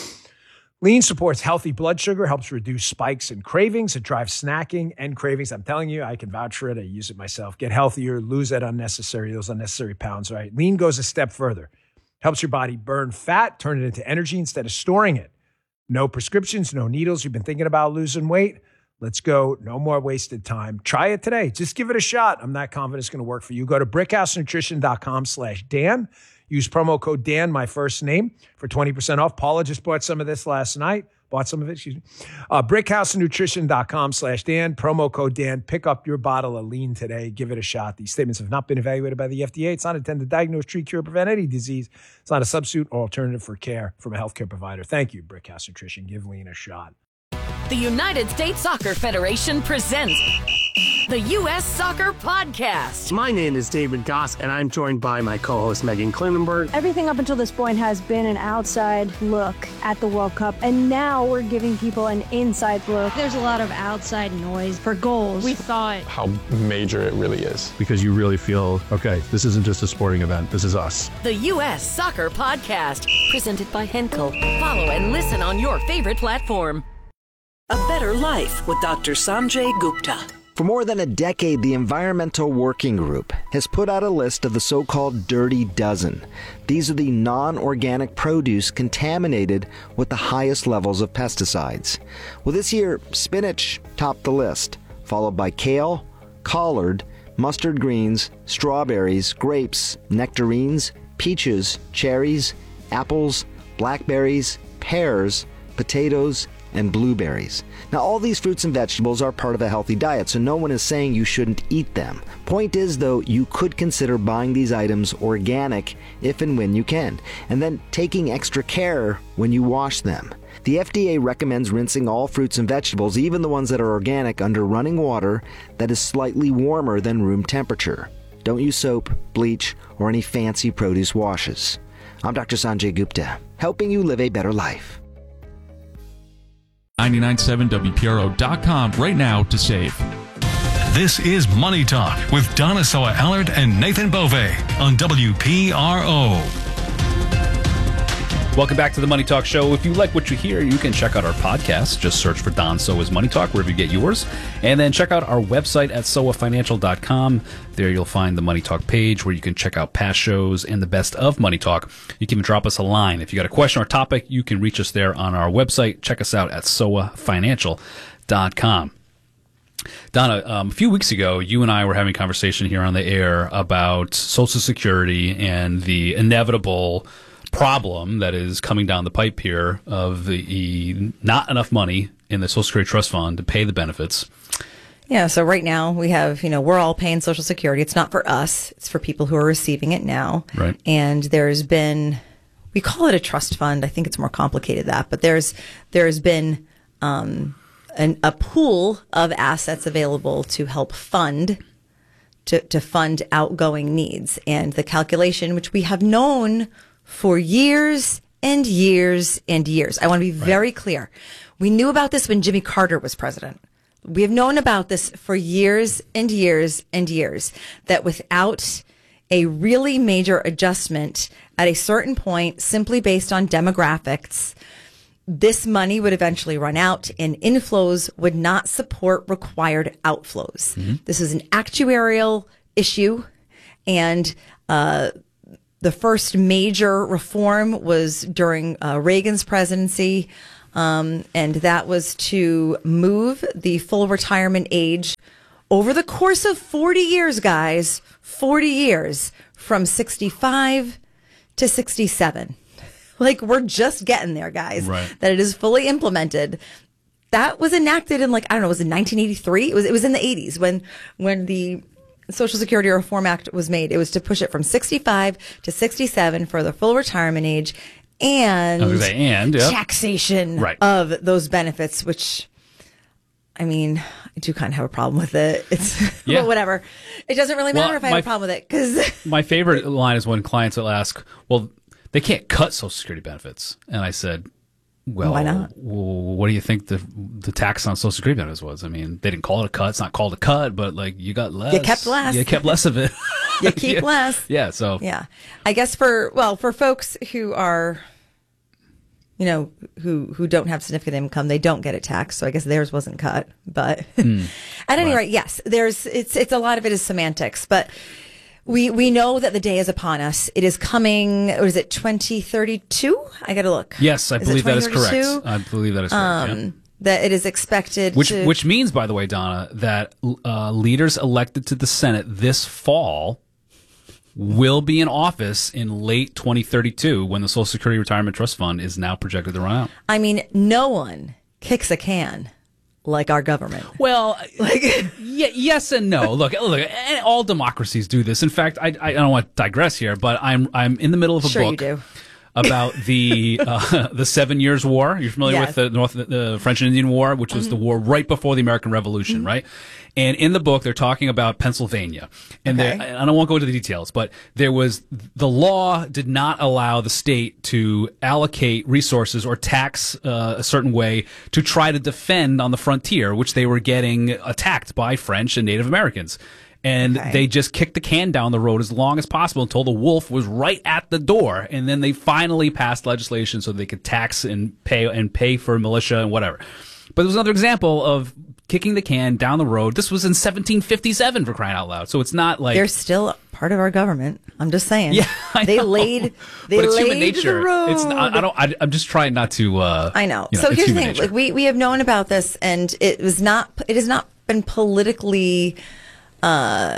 Speaker 27: Lean supports healthy blood sugar, helps reduce spikes and cravings. It drives snacking and cravings. I'm telling you, I can vouch for it. I use it myself. Get healthier, lose that unnecessary, those unnecessary pounds, right? Lean goes a step further. Helps your body burn fat, turn it into energy instead of storing it. No prescriptions, no needles. You've been thinking about losing weight? Let's go. No more wasted time. Try it today. Just give it a shot. I'm not confident it's going to work for you. Go to brickhousenutrition.com slash Dan. Use promo code Dan, my first name, for twenty percent off. Paula just bought some of this last night. Bought some of it, excuse me. Uh, brickhousenutrition.com slash Dan. Promo code Dan. Pick up your bottle of lean today. Give it a shot. These statements have not been evaluated by the F D A. It's not intended to diagnose, treat, cure, or prevent any disease. It's not a substitute or alternative for care from a healthcare provider. Thank you, Brickhouse Nutrition. Give lean a shot.
Speaker 10: The United States Soccer Federation presents the U S Soccer Podcast.
Speaker 1: My name is David Goss, and I'm joined by my co-host Megan Klinenberg.
Speaker 2: Everything up until this point has been an outside look at the World Cup, and now we're giving people an inside look.
Speaker 13: There's a lot of outside noise for goals. We thought
Speaker 15: how major it really is.
Speaker 16: Because you really feel, okay, this isn't just a sporting event, this is us.
Speaker 10: The U S Soccer Podcast, presented by Henkel. Follow and listen on your favorite platform.
Speaker 6: A Better Life with Doctor Sanjay Gupta.
Speaker 7: For more than a decade, the Environmental Working Group has put out a list of the so-called Dirty Dozen. These are the non-organic produce contaminated with the highest levels of pesticides. Well, this year, spinach topped the list, followed by kale, collard, mustard greens, strawberries, grapes, nectarines, peaches, cherries, apples, blackberries, pears, potatoes, and blueberries. Now, all these fruits and vegetables are part of a healthy diet, so no one is saying you shouldn't eat them. Point is, though, you could consider buying these items organic if and when you can, and then taking extra care when you wash them. The F D A recommends rinsing all fruits and vegetables, even the ones that are organic, under running water that is slightly warmer than room temperature. Don't use soap, bleach, or any fancy produce washes. I'm Doctor Sanjay Gupta, helping you live a better life.
Speaker 17: ninety-nine point seven W P R O dot com right now to save.
Speaker 5: This is Money Talk with Donna Soa Allard and Nathan Bove on W P R O.
Speaker 12: Welcome back to the Money Talk Show. If you like what you hear, you can check out our podcast. Just search for Don Soa's Money Talk wherever you get yours. And then check out our website at soa financial dot com. There you'll find the Money Talk page where you can check out past shows and the best of Money Talk. You can drop us a line. If you got a question or topic, you can reach us there on our website. Check us out at soa financial dot com. Donna, um, a few weeks ago, you and I were having a conversation here on the air about Social Security and the inevitable problem that is coming down the pipe here of the not enough money in the Social Security Trust Fund to pay the benefits.
Speaker 14: Yeah, so right now we have, you know, we're all paying Social Security. It's not for us. It's for people who are receiving it now.
Speaker 12: Right.
Speaker 14: And there's been, we call it a trust fund. I think it's more complicated than that, but there's there's been um, an, a pool of assets available to help fund to, to fund outgoing needs. And the calculation, which we have known for years and years and years. I want to be very clear. We knew about this when Jimmy Carter was president. We have known about this for years and years and years, that without a really major adjustment at a certain point, simply based on demographics, this money would eventually run out and inflows would not support required outflows. Mm-hmm. This is an actuarial issue, and uh, the first major reform was during uh, Reagan's presidency, um, and that was to move the full retirement age over the course of forty years, guys, forty years, from sixty-five to sixty-seven. Like, we're just getting there, guys.
Speaker 12: Right.
Speaker 14: That it is fully implemented. That was enacted in, like, I don't know, was it nineteen eighty-three? It was, it was in the eighties when, when the Social Security Reform Act was made. It was to push it from sixty-five to sixty-seven for the full retirement age and,
Speaker 12: I was gonna say, and yeah.
Speaker 14: taxation
Speaker 12: Right.
Speaker 14: of those benefits, which, I mean, I do kind of have a problem with it. It's
Speaker 12: Yeah.
Speaker 14: but whatever. It doesn't really matter
Speaker 12: Well,
Speaker 14: if I have
Speaker 12: my-
Speaker 14: a problem with it, because
Speaker 12: My favorite line is when clients will ask, well, they can't cut Social Security benefits. And I said, well,
Speaker 14: Why not?
Speaker 12: w- what do you think the the tax on Social Security benefits was? I mean, they didn't call it a cut. It's not called a cut, but like you got less.
Speaker 14: You kept less.
Speaker 12: You kept less of it.
Speaker 14: you keep
Speaker 12: Yeah.
Speaker 14: less.
Speaker 12: Yeah. So
Speaker 14: Yeah. I guess for, well, for folks who are, you know, who, who don't have significant income, they don't get it taxed. So I guess theirs wasn't cut. But
Speaker 12: Mm.
Speaker 14: at any
Speaker 12: Right.
Speaker 14: rate, yes, there's, it's, it's a lot of it is semantics, but we, we know that the day is upon us. It is coming, or is it twenty thirty-two? I got to look.
Speaker 12: Yes, I
Speaker 14: Is it
Speaker 12: believe that is correct.
Speaker 14: twenty thirty-two?
Speaker 12: I believe that is correct.
Speaker 14: Um,
Speaker 12: yeah.
Speaker 14: That it is expected
Speaker 12: Which
Speaker 14: to,
Speaker 12: which means, by the way, Donna, that uh, leaders elected to the Senate this fall will be in office in late twenty thirty-two when the Social Security Retirement Trust Fund is now projected to run out.
Speaker 14: I mean, no one kicks a can like our government.
Speaker 12: Well, like, yeah, yes and no. Look, look, and all democracies do this. In fact, I, I don't want to digress here, but I'm I'm in the middle of a
Speaker 14: Sure you
Speaker 12: book
Speaker 14: do.
Speaker 12: about the uh, the Seven Years' War. You're familiar
Speaker 14: Yes.
Speaker 12: with the North the French and Indian War, which was the war right before the American Revolution,
Speaker 14: Mm-hmm.
Speaker 12: right? And in the book, they're talking about Pennsylvania, and
Speaker 14: Okay.
Speaker 12: there- and I won't go into the details, but there was the law did not allow the state to allocate resources or tax uh, a certain way to try to defend on the frontier, which they were getting attacked by French and Native Americans. And
Speaker 14: Okay.
Speaker 12: they just kicked the can down the road as long as possible until the wolf was right at the door. And then they finally passed legislation so they could tax and pay and pay for militia and whatever. But there was another example of kicking the can down the road. This was in seventeen fifty-seven, for crying out loud. So it's not like
Speaker 14: They're still part of our government. I'm just saying.
Speaker 12: Yeah, I
Speaker 14: they
Speaker 12: know.
Speaker 14: laid. They
Speaker 12: but it's
Speaker 14: laid
Speaker 12: human nature.
Speaker 14: the road.
Speaker 12: It's I, I don't. I, I'm just trying not to. Uh,
Speaker 14: I know.
Speaker 12: you know,
Speaker 14: So
Speaker 12: it's
Speaker 14: here's the
Speaker 12: human
Speaker 14: thing:
Speaker 12: nature.
Speaker 14: like we we have known about this, and it was not. It has not been politically. Uh,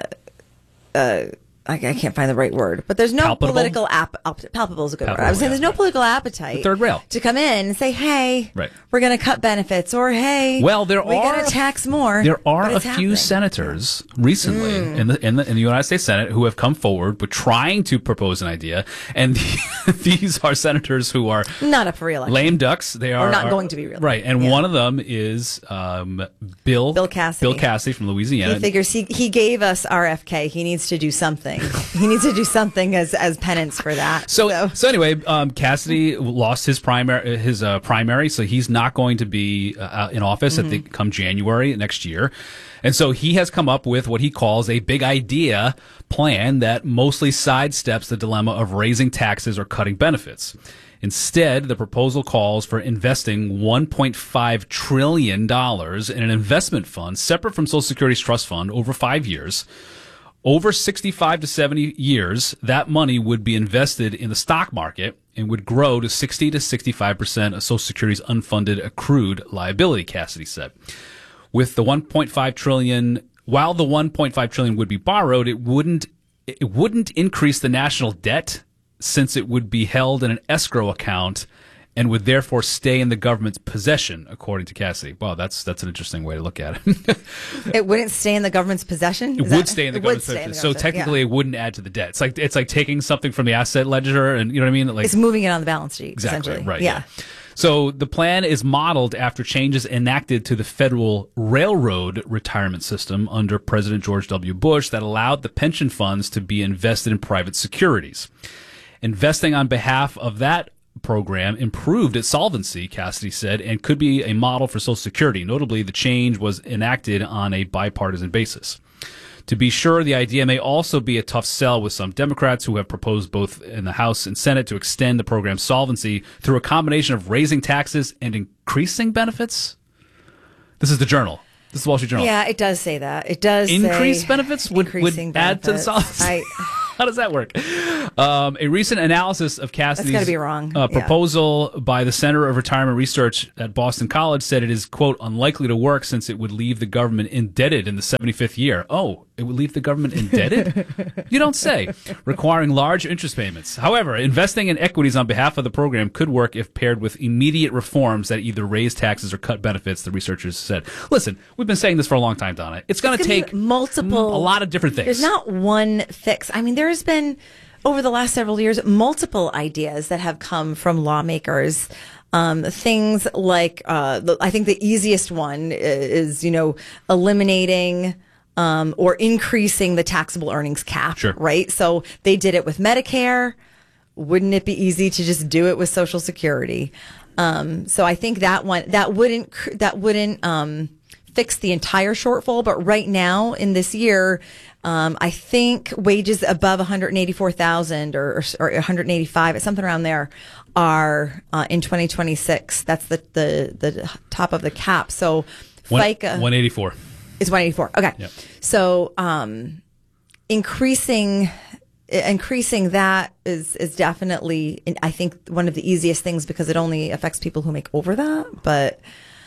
Speaker 14: uh, I, I can't find the right word, but there's no
Speaker 12: Palpable?
Speaker 14: political app. Op, palpable is a good word. I was
Speaker 12: Palpable,
Speaker 14: saying
Speaker 12: yeah,
Speaker 14: there's no
Speaker 12: right.
Speaker 14: political appetite.
Speaker 12: The third rail.
Speaker 14: To come in and say, "Hey,
Speaker 12: Right.
Speaker 14: we're going to cut benefits," or "Hey,
Speaker 12: Well, there
Speaker 14: we
Speaker 12: are
Speaker 14: got to tax more."
Speaker 12: There are
Speaker 14: but
Speaker 12: a
Speaker 14: it's
Speaker 12: few
Speaker 14: happening.
Speaker 12: senators recently
Speaker 14: Mm.
Speaker 12: in the in the in the United States Senate who have come forward with trying to propose an idea, and these are senators who are
Speaker 14: Not up for reelection.
Speaker 12: lame ducks. They are
Speaker 14: Or not
Speaker 12: are-
Speaker 14: going to be reelected.
Speaker 12: right, and
Speaker 14: Yeah.
Speaker 12: one of them is um, Bill
Speaker 14: Bill Cassidy.
Speaker 12: Bill Cassidy from Louisiana.
Speaker 14: He figures he, he gave us R F K. He needs to do something. he needs to do something as, as penance for that.
Speaker 12: So, so anyway, um, Cassidy lost his primary, his uh, primary, so he's not going to be uh, in office
Speaker 14: Mm-hmm.
Speaker 12: at the come January next year, and so he has come up with what he calls a big idea plan that mostly sidesteps the dilemma of raising taxes or cutting benefits. Instead, the proposal calls for investing one point five trillion dollars in an investment fund separate from Social Security's trust fund over five years. Over sixty-five to seventy years, that money would be invested in the stock market and would grow to sixty to sixty-five percent of Social Security's unfunded accrued liability, Cassidy said. With the one point five trillion dollars, while the one point five trillion dollars would be borrowed, it wouldn't it wouldn't increase the national debt since it would be held in an escrow account and would therefore stay in the government's possession, according to Cassidy. Wow, that's that's an interesting way to look at it.
Speaker 14: It wouldn't stay in the government's possession?
Speaker 12: It
Speaker 14: Is
Speaker 12: would
Speaker 14: that-
Speaker 12: stay in the
Speaker 14: it would
Speaker 12: government's
Speaker 14: stay in
Speaker 12: possession.
Speaker 14: the
Speaker 12: So
Speaker 14: government's-
Speaker 12: technically,
Speaker 14: yeah.
Speaker 12: it wouldn't add to the debt. It's like it's like taking something from the asset ledger, and you know what I mean. Like
Speaker 14: It's moving it on the balance sheet,
Speaker 12: exactly
Speaker 14: essentially.
Speaker 12: right.
Speaker 14: Yeah.
Speaker 12: So the plan is modeled after changes enacted to the federal railroad retirement system under President George W. Bush that allowed the pension funds to be invested in private securities. Investing on behalf of that program improved its solvency, Cassidy said, and could be a model for Social Security. Notably, the change was enacted on a bipartisan basis. To be sure, the idea may also be a tough sell with some Democrats who have proposed both in the House and Senate to extend the program's solvency through a combination of raising taxes and increasing benefits. This is the Journal. This is the Wall Street Journal.
Speaker 14: Yeah, it does say that. It does
Speaker 12: Increase
Speaker 14: say
Speaker 12: benefits would, would
Speaker 14: increasing
Speaker 12: add to the
Speaker 14: benefits.
Speaker 12: solvency.
Speaker 14: I,
Speaker 12: How does that work? Um, a recent analysis of Cassidy's
Speaker 14: That's gotta be wrong.
Speaker 12: Uh,
Speaker 14: Yeah.
Speaker 12: proposal by the Center of Retirement Research at Boston College said it is, quote, unlikely to work since it would leave the government indebted in the seventy-fifth year. Oh, it would leave the government indebted? You don't say. Requiring large interest payments. However, investing in equities on behalf of the program could work if paired with immediate reforms that either raise taxes or cut benefits, the researchers said. Listen, we've been saying this for a long time, Donna. It's going to
Speaker 14: It's gonna
Speaker 12: take
Speaker 14: be multiple,
Speaker 12: a lot of different things.
Speaker 14: There's not one fix. I mean, there's been, over the last several years, multiple ideas that have come from lawmakers. Um, things like, uh, the, I think the easiest one is, you know, eliminating um, or increasing the taxable earnings cap,
Speaker 12: Sure.
Speaker 14: right? So they did it with Medicare. Wouldn't it be easy to just do it with Social Security? Um, so I think that one, that wouldn't, cr- that wouldn't, um, fix the entire shortfall. But right now in this year, um, I think wages above one hundred eighty-four thousand or, or, or one hundred eighty-five, it's something around there, are uh, in twenty twenty-six. That's the, the, the top of the cap. So
Speaker 12: One-
Speaker 14: FICA
Speaker 12: one eighty-four.
Speaker 14: is one eighty-four. Okay.
Speaker 12: Yep.
Speaker 14: So, um, increasing, increasing that is, is definitely, I think, one of the easiest things because it only affects people who make over that. But,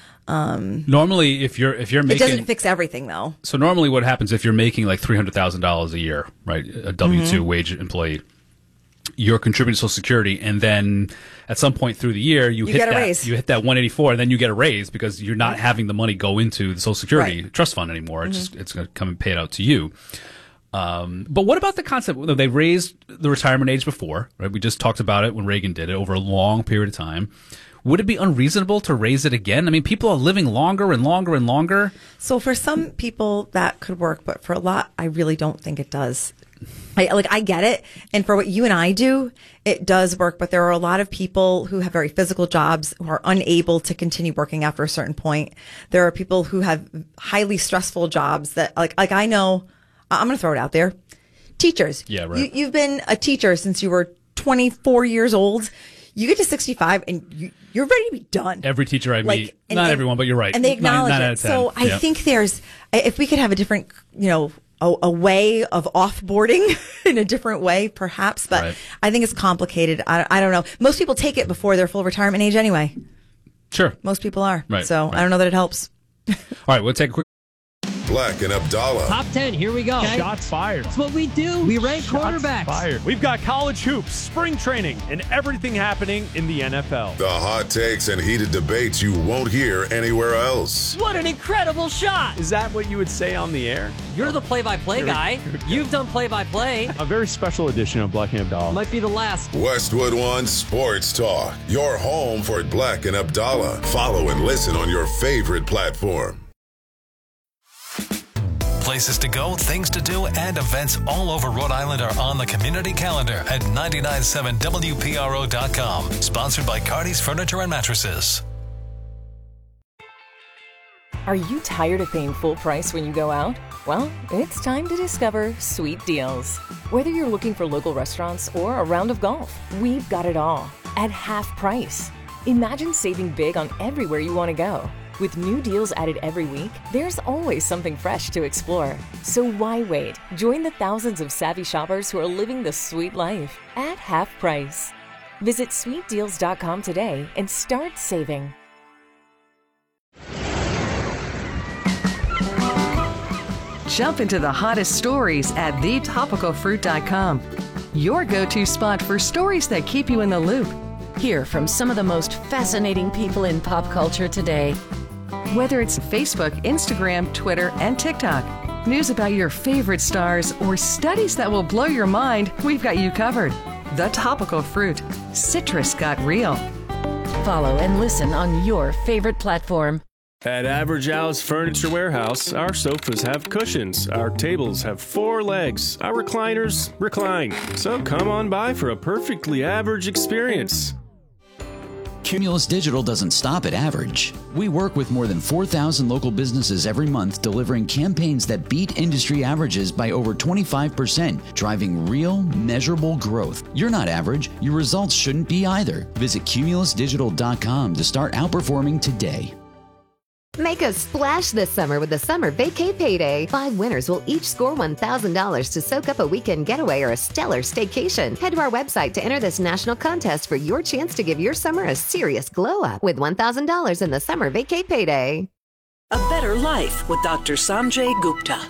Speaker 14: um,
Speaker 12: Normally, if you're if you're
Speaker 14: it
Speaker 12: making
Speaker 14: doesn't fix everything though.
Speaker 12: so normally what happens if you're making like three hundred thousand dollars a year, right, a W two
Speaker 14: Mhm.
Speaker 12: wage employee, you're contributing to Social Security, and then at some point through the year you,
Speaker 14: You
Speaker 12: hit
Speaker 14: get a
Speaker 12: that
Speaker 14: raise.
Speaker 12: you hit that one eighty-four, and then you get a raise because you're not having the money go into the Social Security
Speaker 14: Right.
Speaker 12: trust fund anymore. It's
Speaker 14: Mhm.
Speaker 12: just it's going to come and pay it out to you. Um, but what about the concept? They raised the retirement age before, right? We just talked about it when Reagan did it over a long period of time. Would it be unreasonable to raise it again? I mean, people are living longer and longer and longer.
Speaker 14: So for some people that could work, but for a lot, I really don't think it does. I, like, I get it. And for what you and I do, it does work. But there are a lot of people who have very physical jobs who are unable to continue working after a certain point. There are people who have highly stressful jobs that, like, like I know, I'm going to throw it out there. Teachers.
Speaker 12: Yeah, right.
Speaker 14: You, you've been a teacher since you were twenty-four years old. You get to sixty-five and you, you're ready to be done.
Speaker 12: Every teacher I
Speaker 14: Like,
Speaker 12: meet,
Speaker 14: and-
Speaker 12: not
Speaker 14: and-
Speaker 12: everyone, but you're right.
Speaker 14: And they
Speaker 12: Nine-
Speaker 14: acknowledge
Speaker 12: nine out
Speaker 14: it.
Speaker 12: of ten.
Speaker 14: So I
Speaker 12: Yeah.
Speaker 14: think there's, if we could have a different, you know, a, a way of offboarding in a different way, perhaps. But
Speaker 12: Right.
Speaker 14: I think it's complicated. I, I don't know. Most people take it before their full retirement age anyway.
Speaker 12: Sure.
Speaker 14: Most people are.
Speaker 12: Right,
Speaker 14: So
Speaker 12: right.
Speaker 14: I don't know that it helps.
Speaker 12: All right, we'll take a quick.
Speaker 4: Black and Abdallah.
Speaker 8: Top ten, here we go.
Speaker 18: Shots fired.
Speaker 8: That's what we do. We rank
Speaker 18: Shots
Speaker 8: quarterbacks.
Speaker 18: fired. We've got college hoops, spring training, and everything happening in the N F L.
Speaker 4: The hot takes and heated debates you won't hear anywhere else.
Speaker 8: What an incredible shot.
Speaker 18: Is that what you would say on the air?
Speaker 8: You're the play-by-play guy. You've done play-by-play.
Speaker 18: A very special edition of Black and Abdallah.
Speaker 8: Might be the last.
Speaker 4: Westwood One Sports Talk. Your home for Black and Abdallah. Follow and listen on your favorite platform.
Speaker 5: Places to go, things to do, and events all over Rhode Island are on the community calendar at nine nine seven W P R O dot com. Sponsored by Cardi's Furniture and Mattresses.
Speaker 19: Are you tired of paying full price when you go out? Well, it's time to discover Sweet Deals. Whether you're looking for local restaurants or a round of golf, we've got it all at half price. Imagine saving big on everywhere you want to go. With new deals added every week, there's always something fresh to explore. So why wait? Join the thousands of savvy shoppers who are living the sweet life at half price. Visit sweet deals dot com today and start saving.
Speaker 9: Jump into the hottest stories at the topical fruit dot com. Your go-to spot for stories that keep you in the loop.
Speaker 10: Hear from some of the most fascinating people in pop culture today.
Speaker 9: Whether it's Facebook, Instagram, Twitter, and TikTok, news about your favorite stars, or studies that will blow your mind, we've got you covered. The Topical Fruit. Citrus got real.
Speaker 10: Follow and listen on your favorite platform.
Speaker 18: At Average Al's Furniture Warehouse, our sofas have cushions, our tables have four legs, our recliners recline. So come on by for a perfectly average experience.
Speaker 20: Cumulus Digital doesn't stop at average. We work with more than four thousand local businesses every month, delivering campaigns that beat industry averages by over twenty-five percent, driving real, measurable growth. You're not average. Your results shouldn't be either. Visit cumulus digital dot com to start outperforming today.
Speaker 21: Make a splash this summer with the Summer Vacay Payday. Five winners will each score one thousand dollars to soak up a weekend getaway or a stellar staycation. Head to our website to enter this national contest for your chance to give your summer a serious glow up with one thousand dollars in the Summer Vacay Payday.
Speaker 6: A Better Life with Doctor Sanjay Gupta.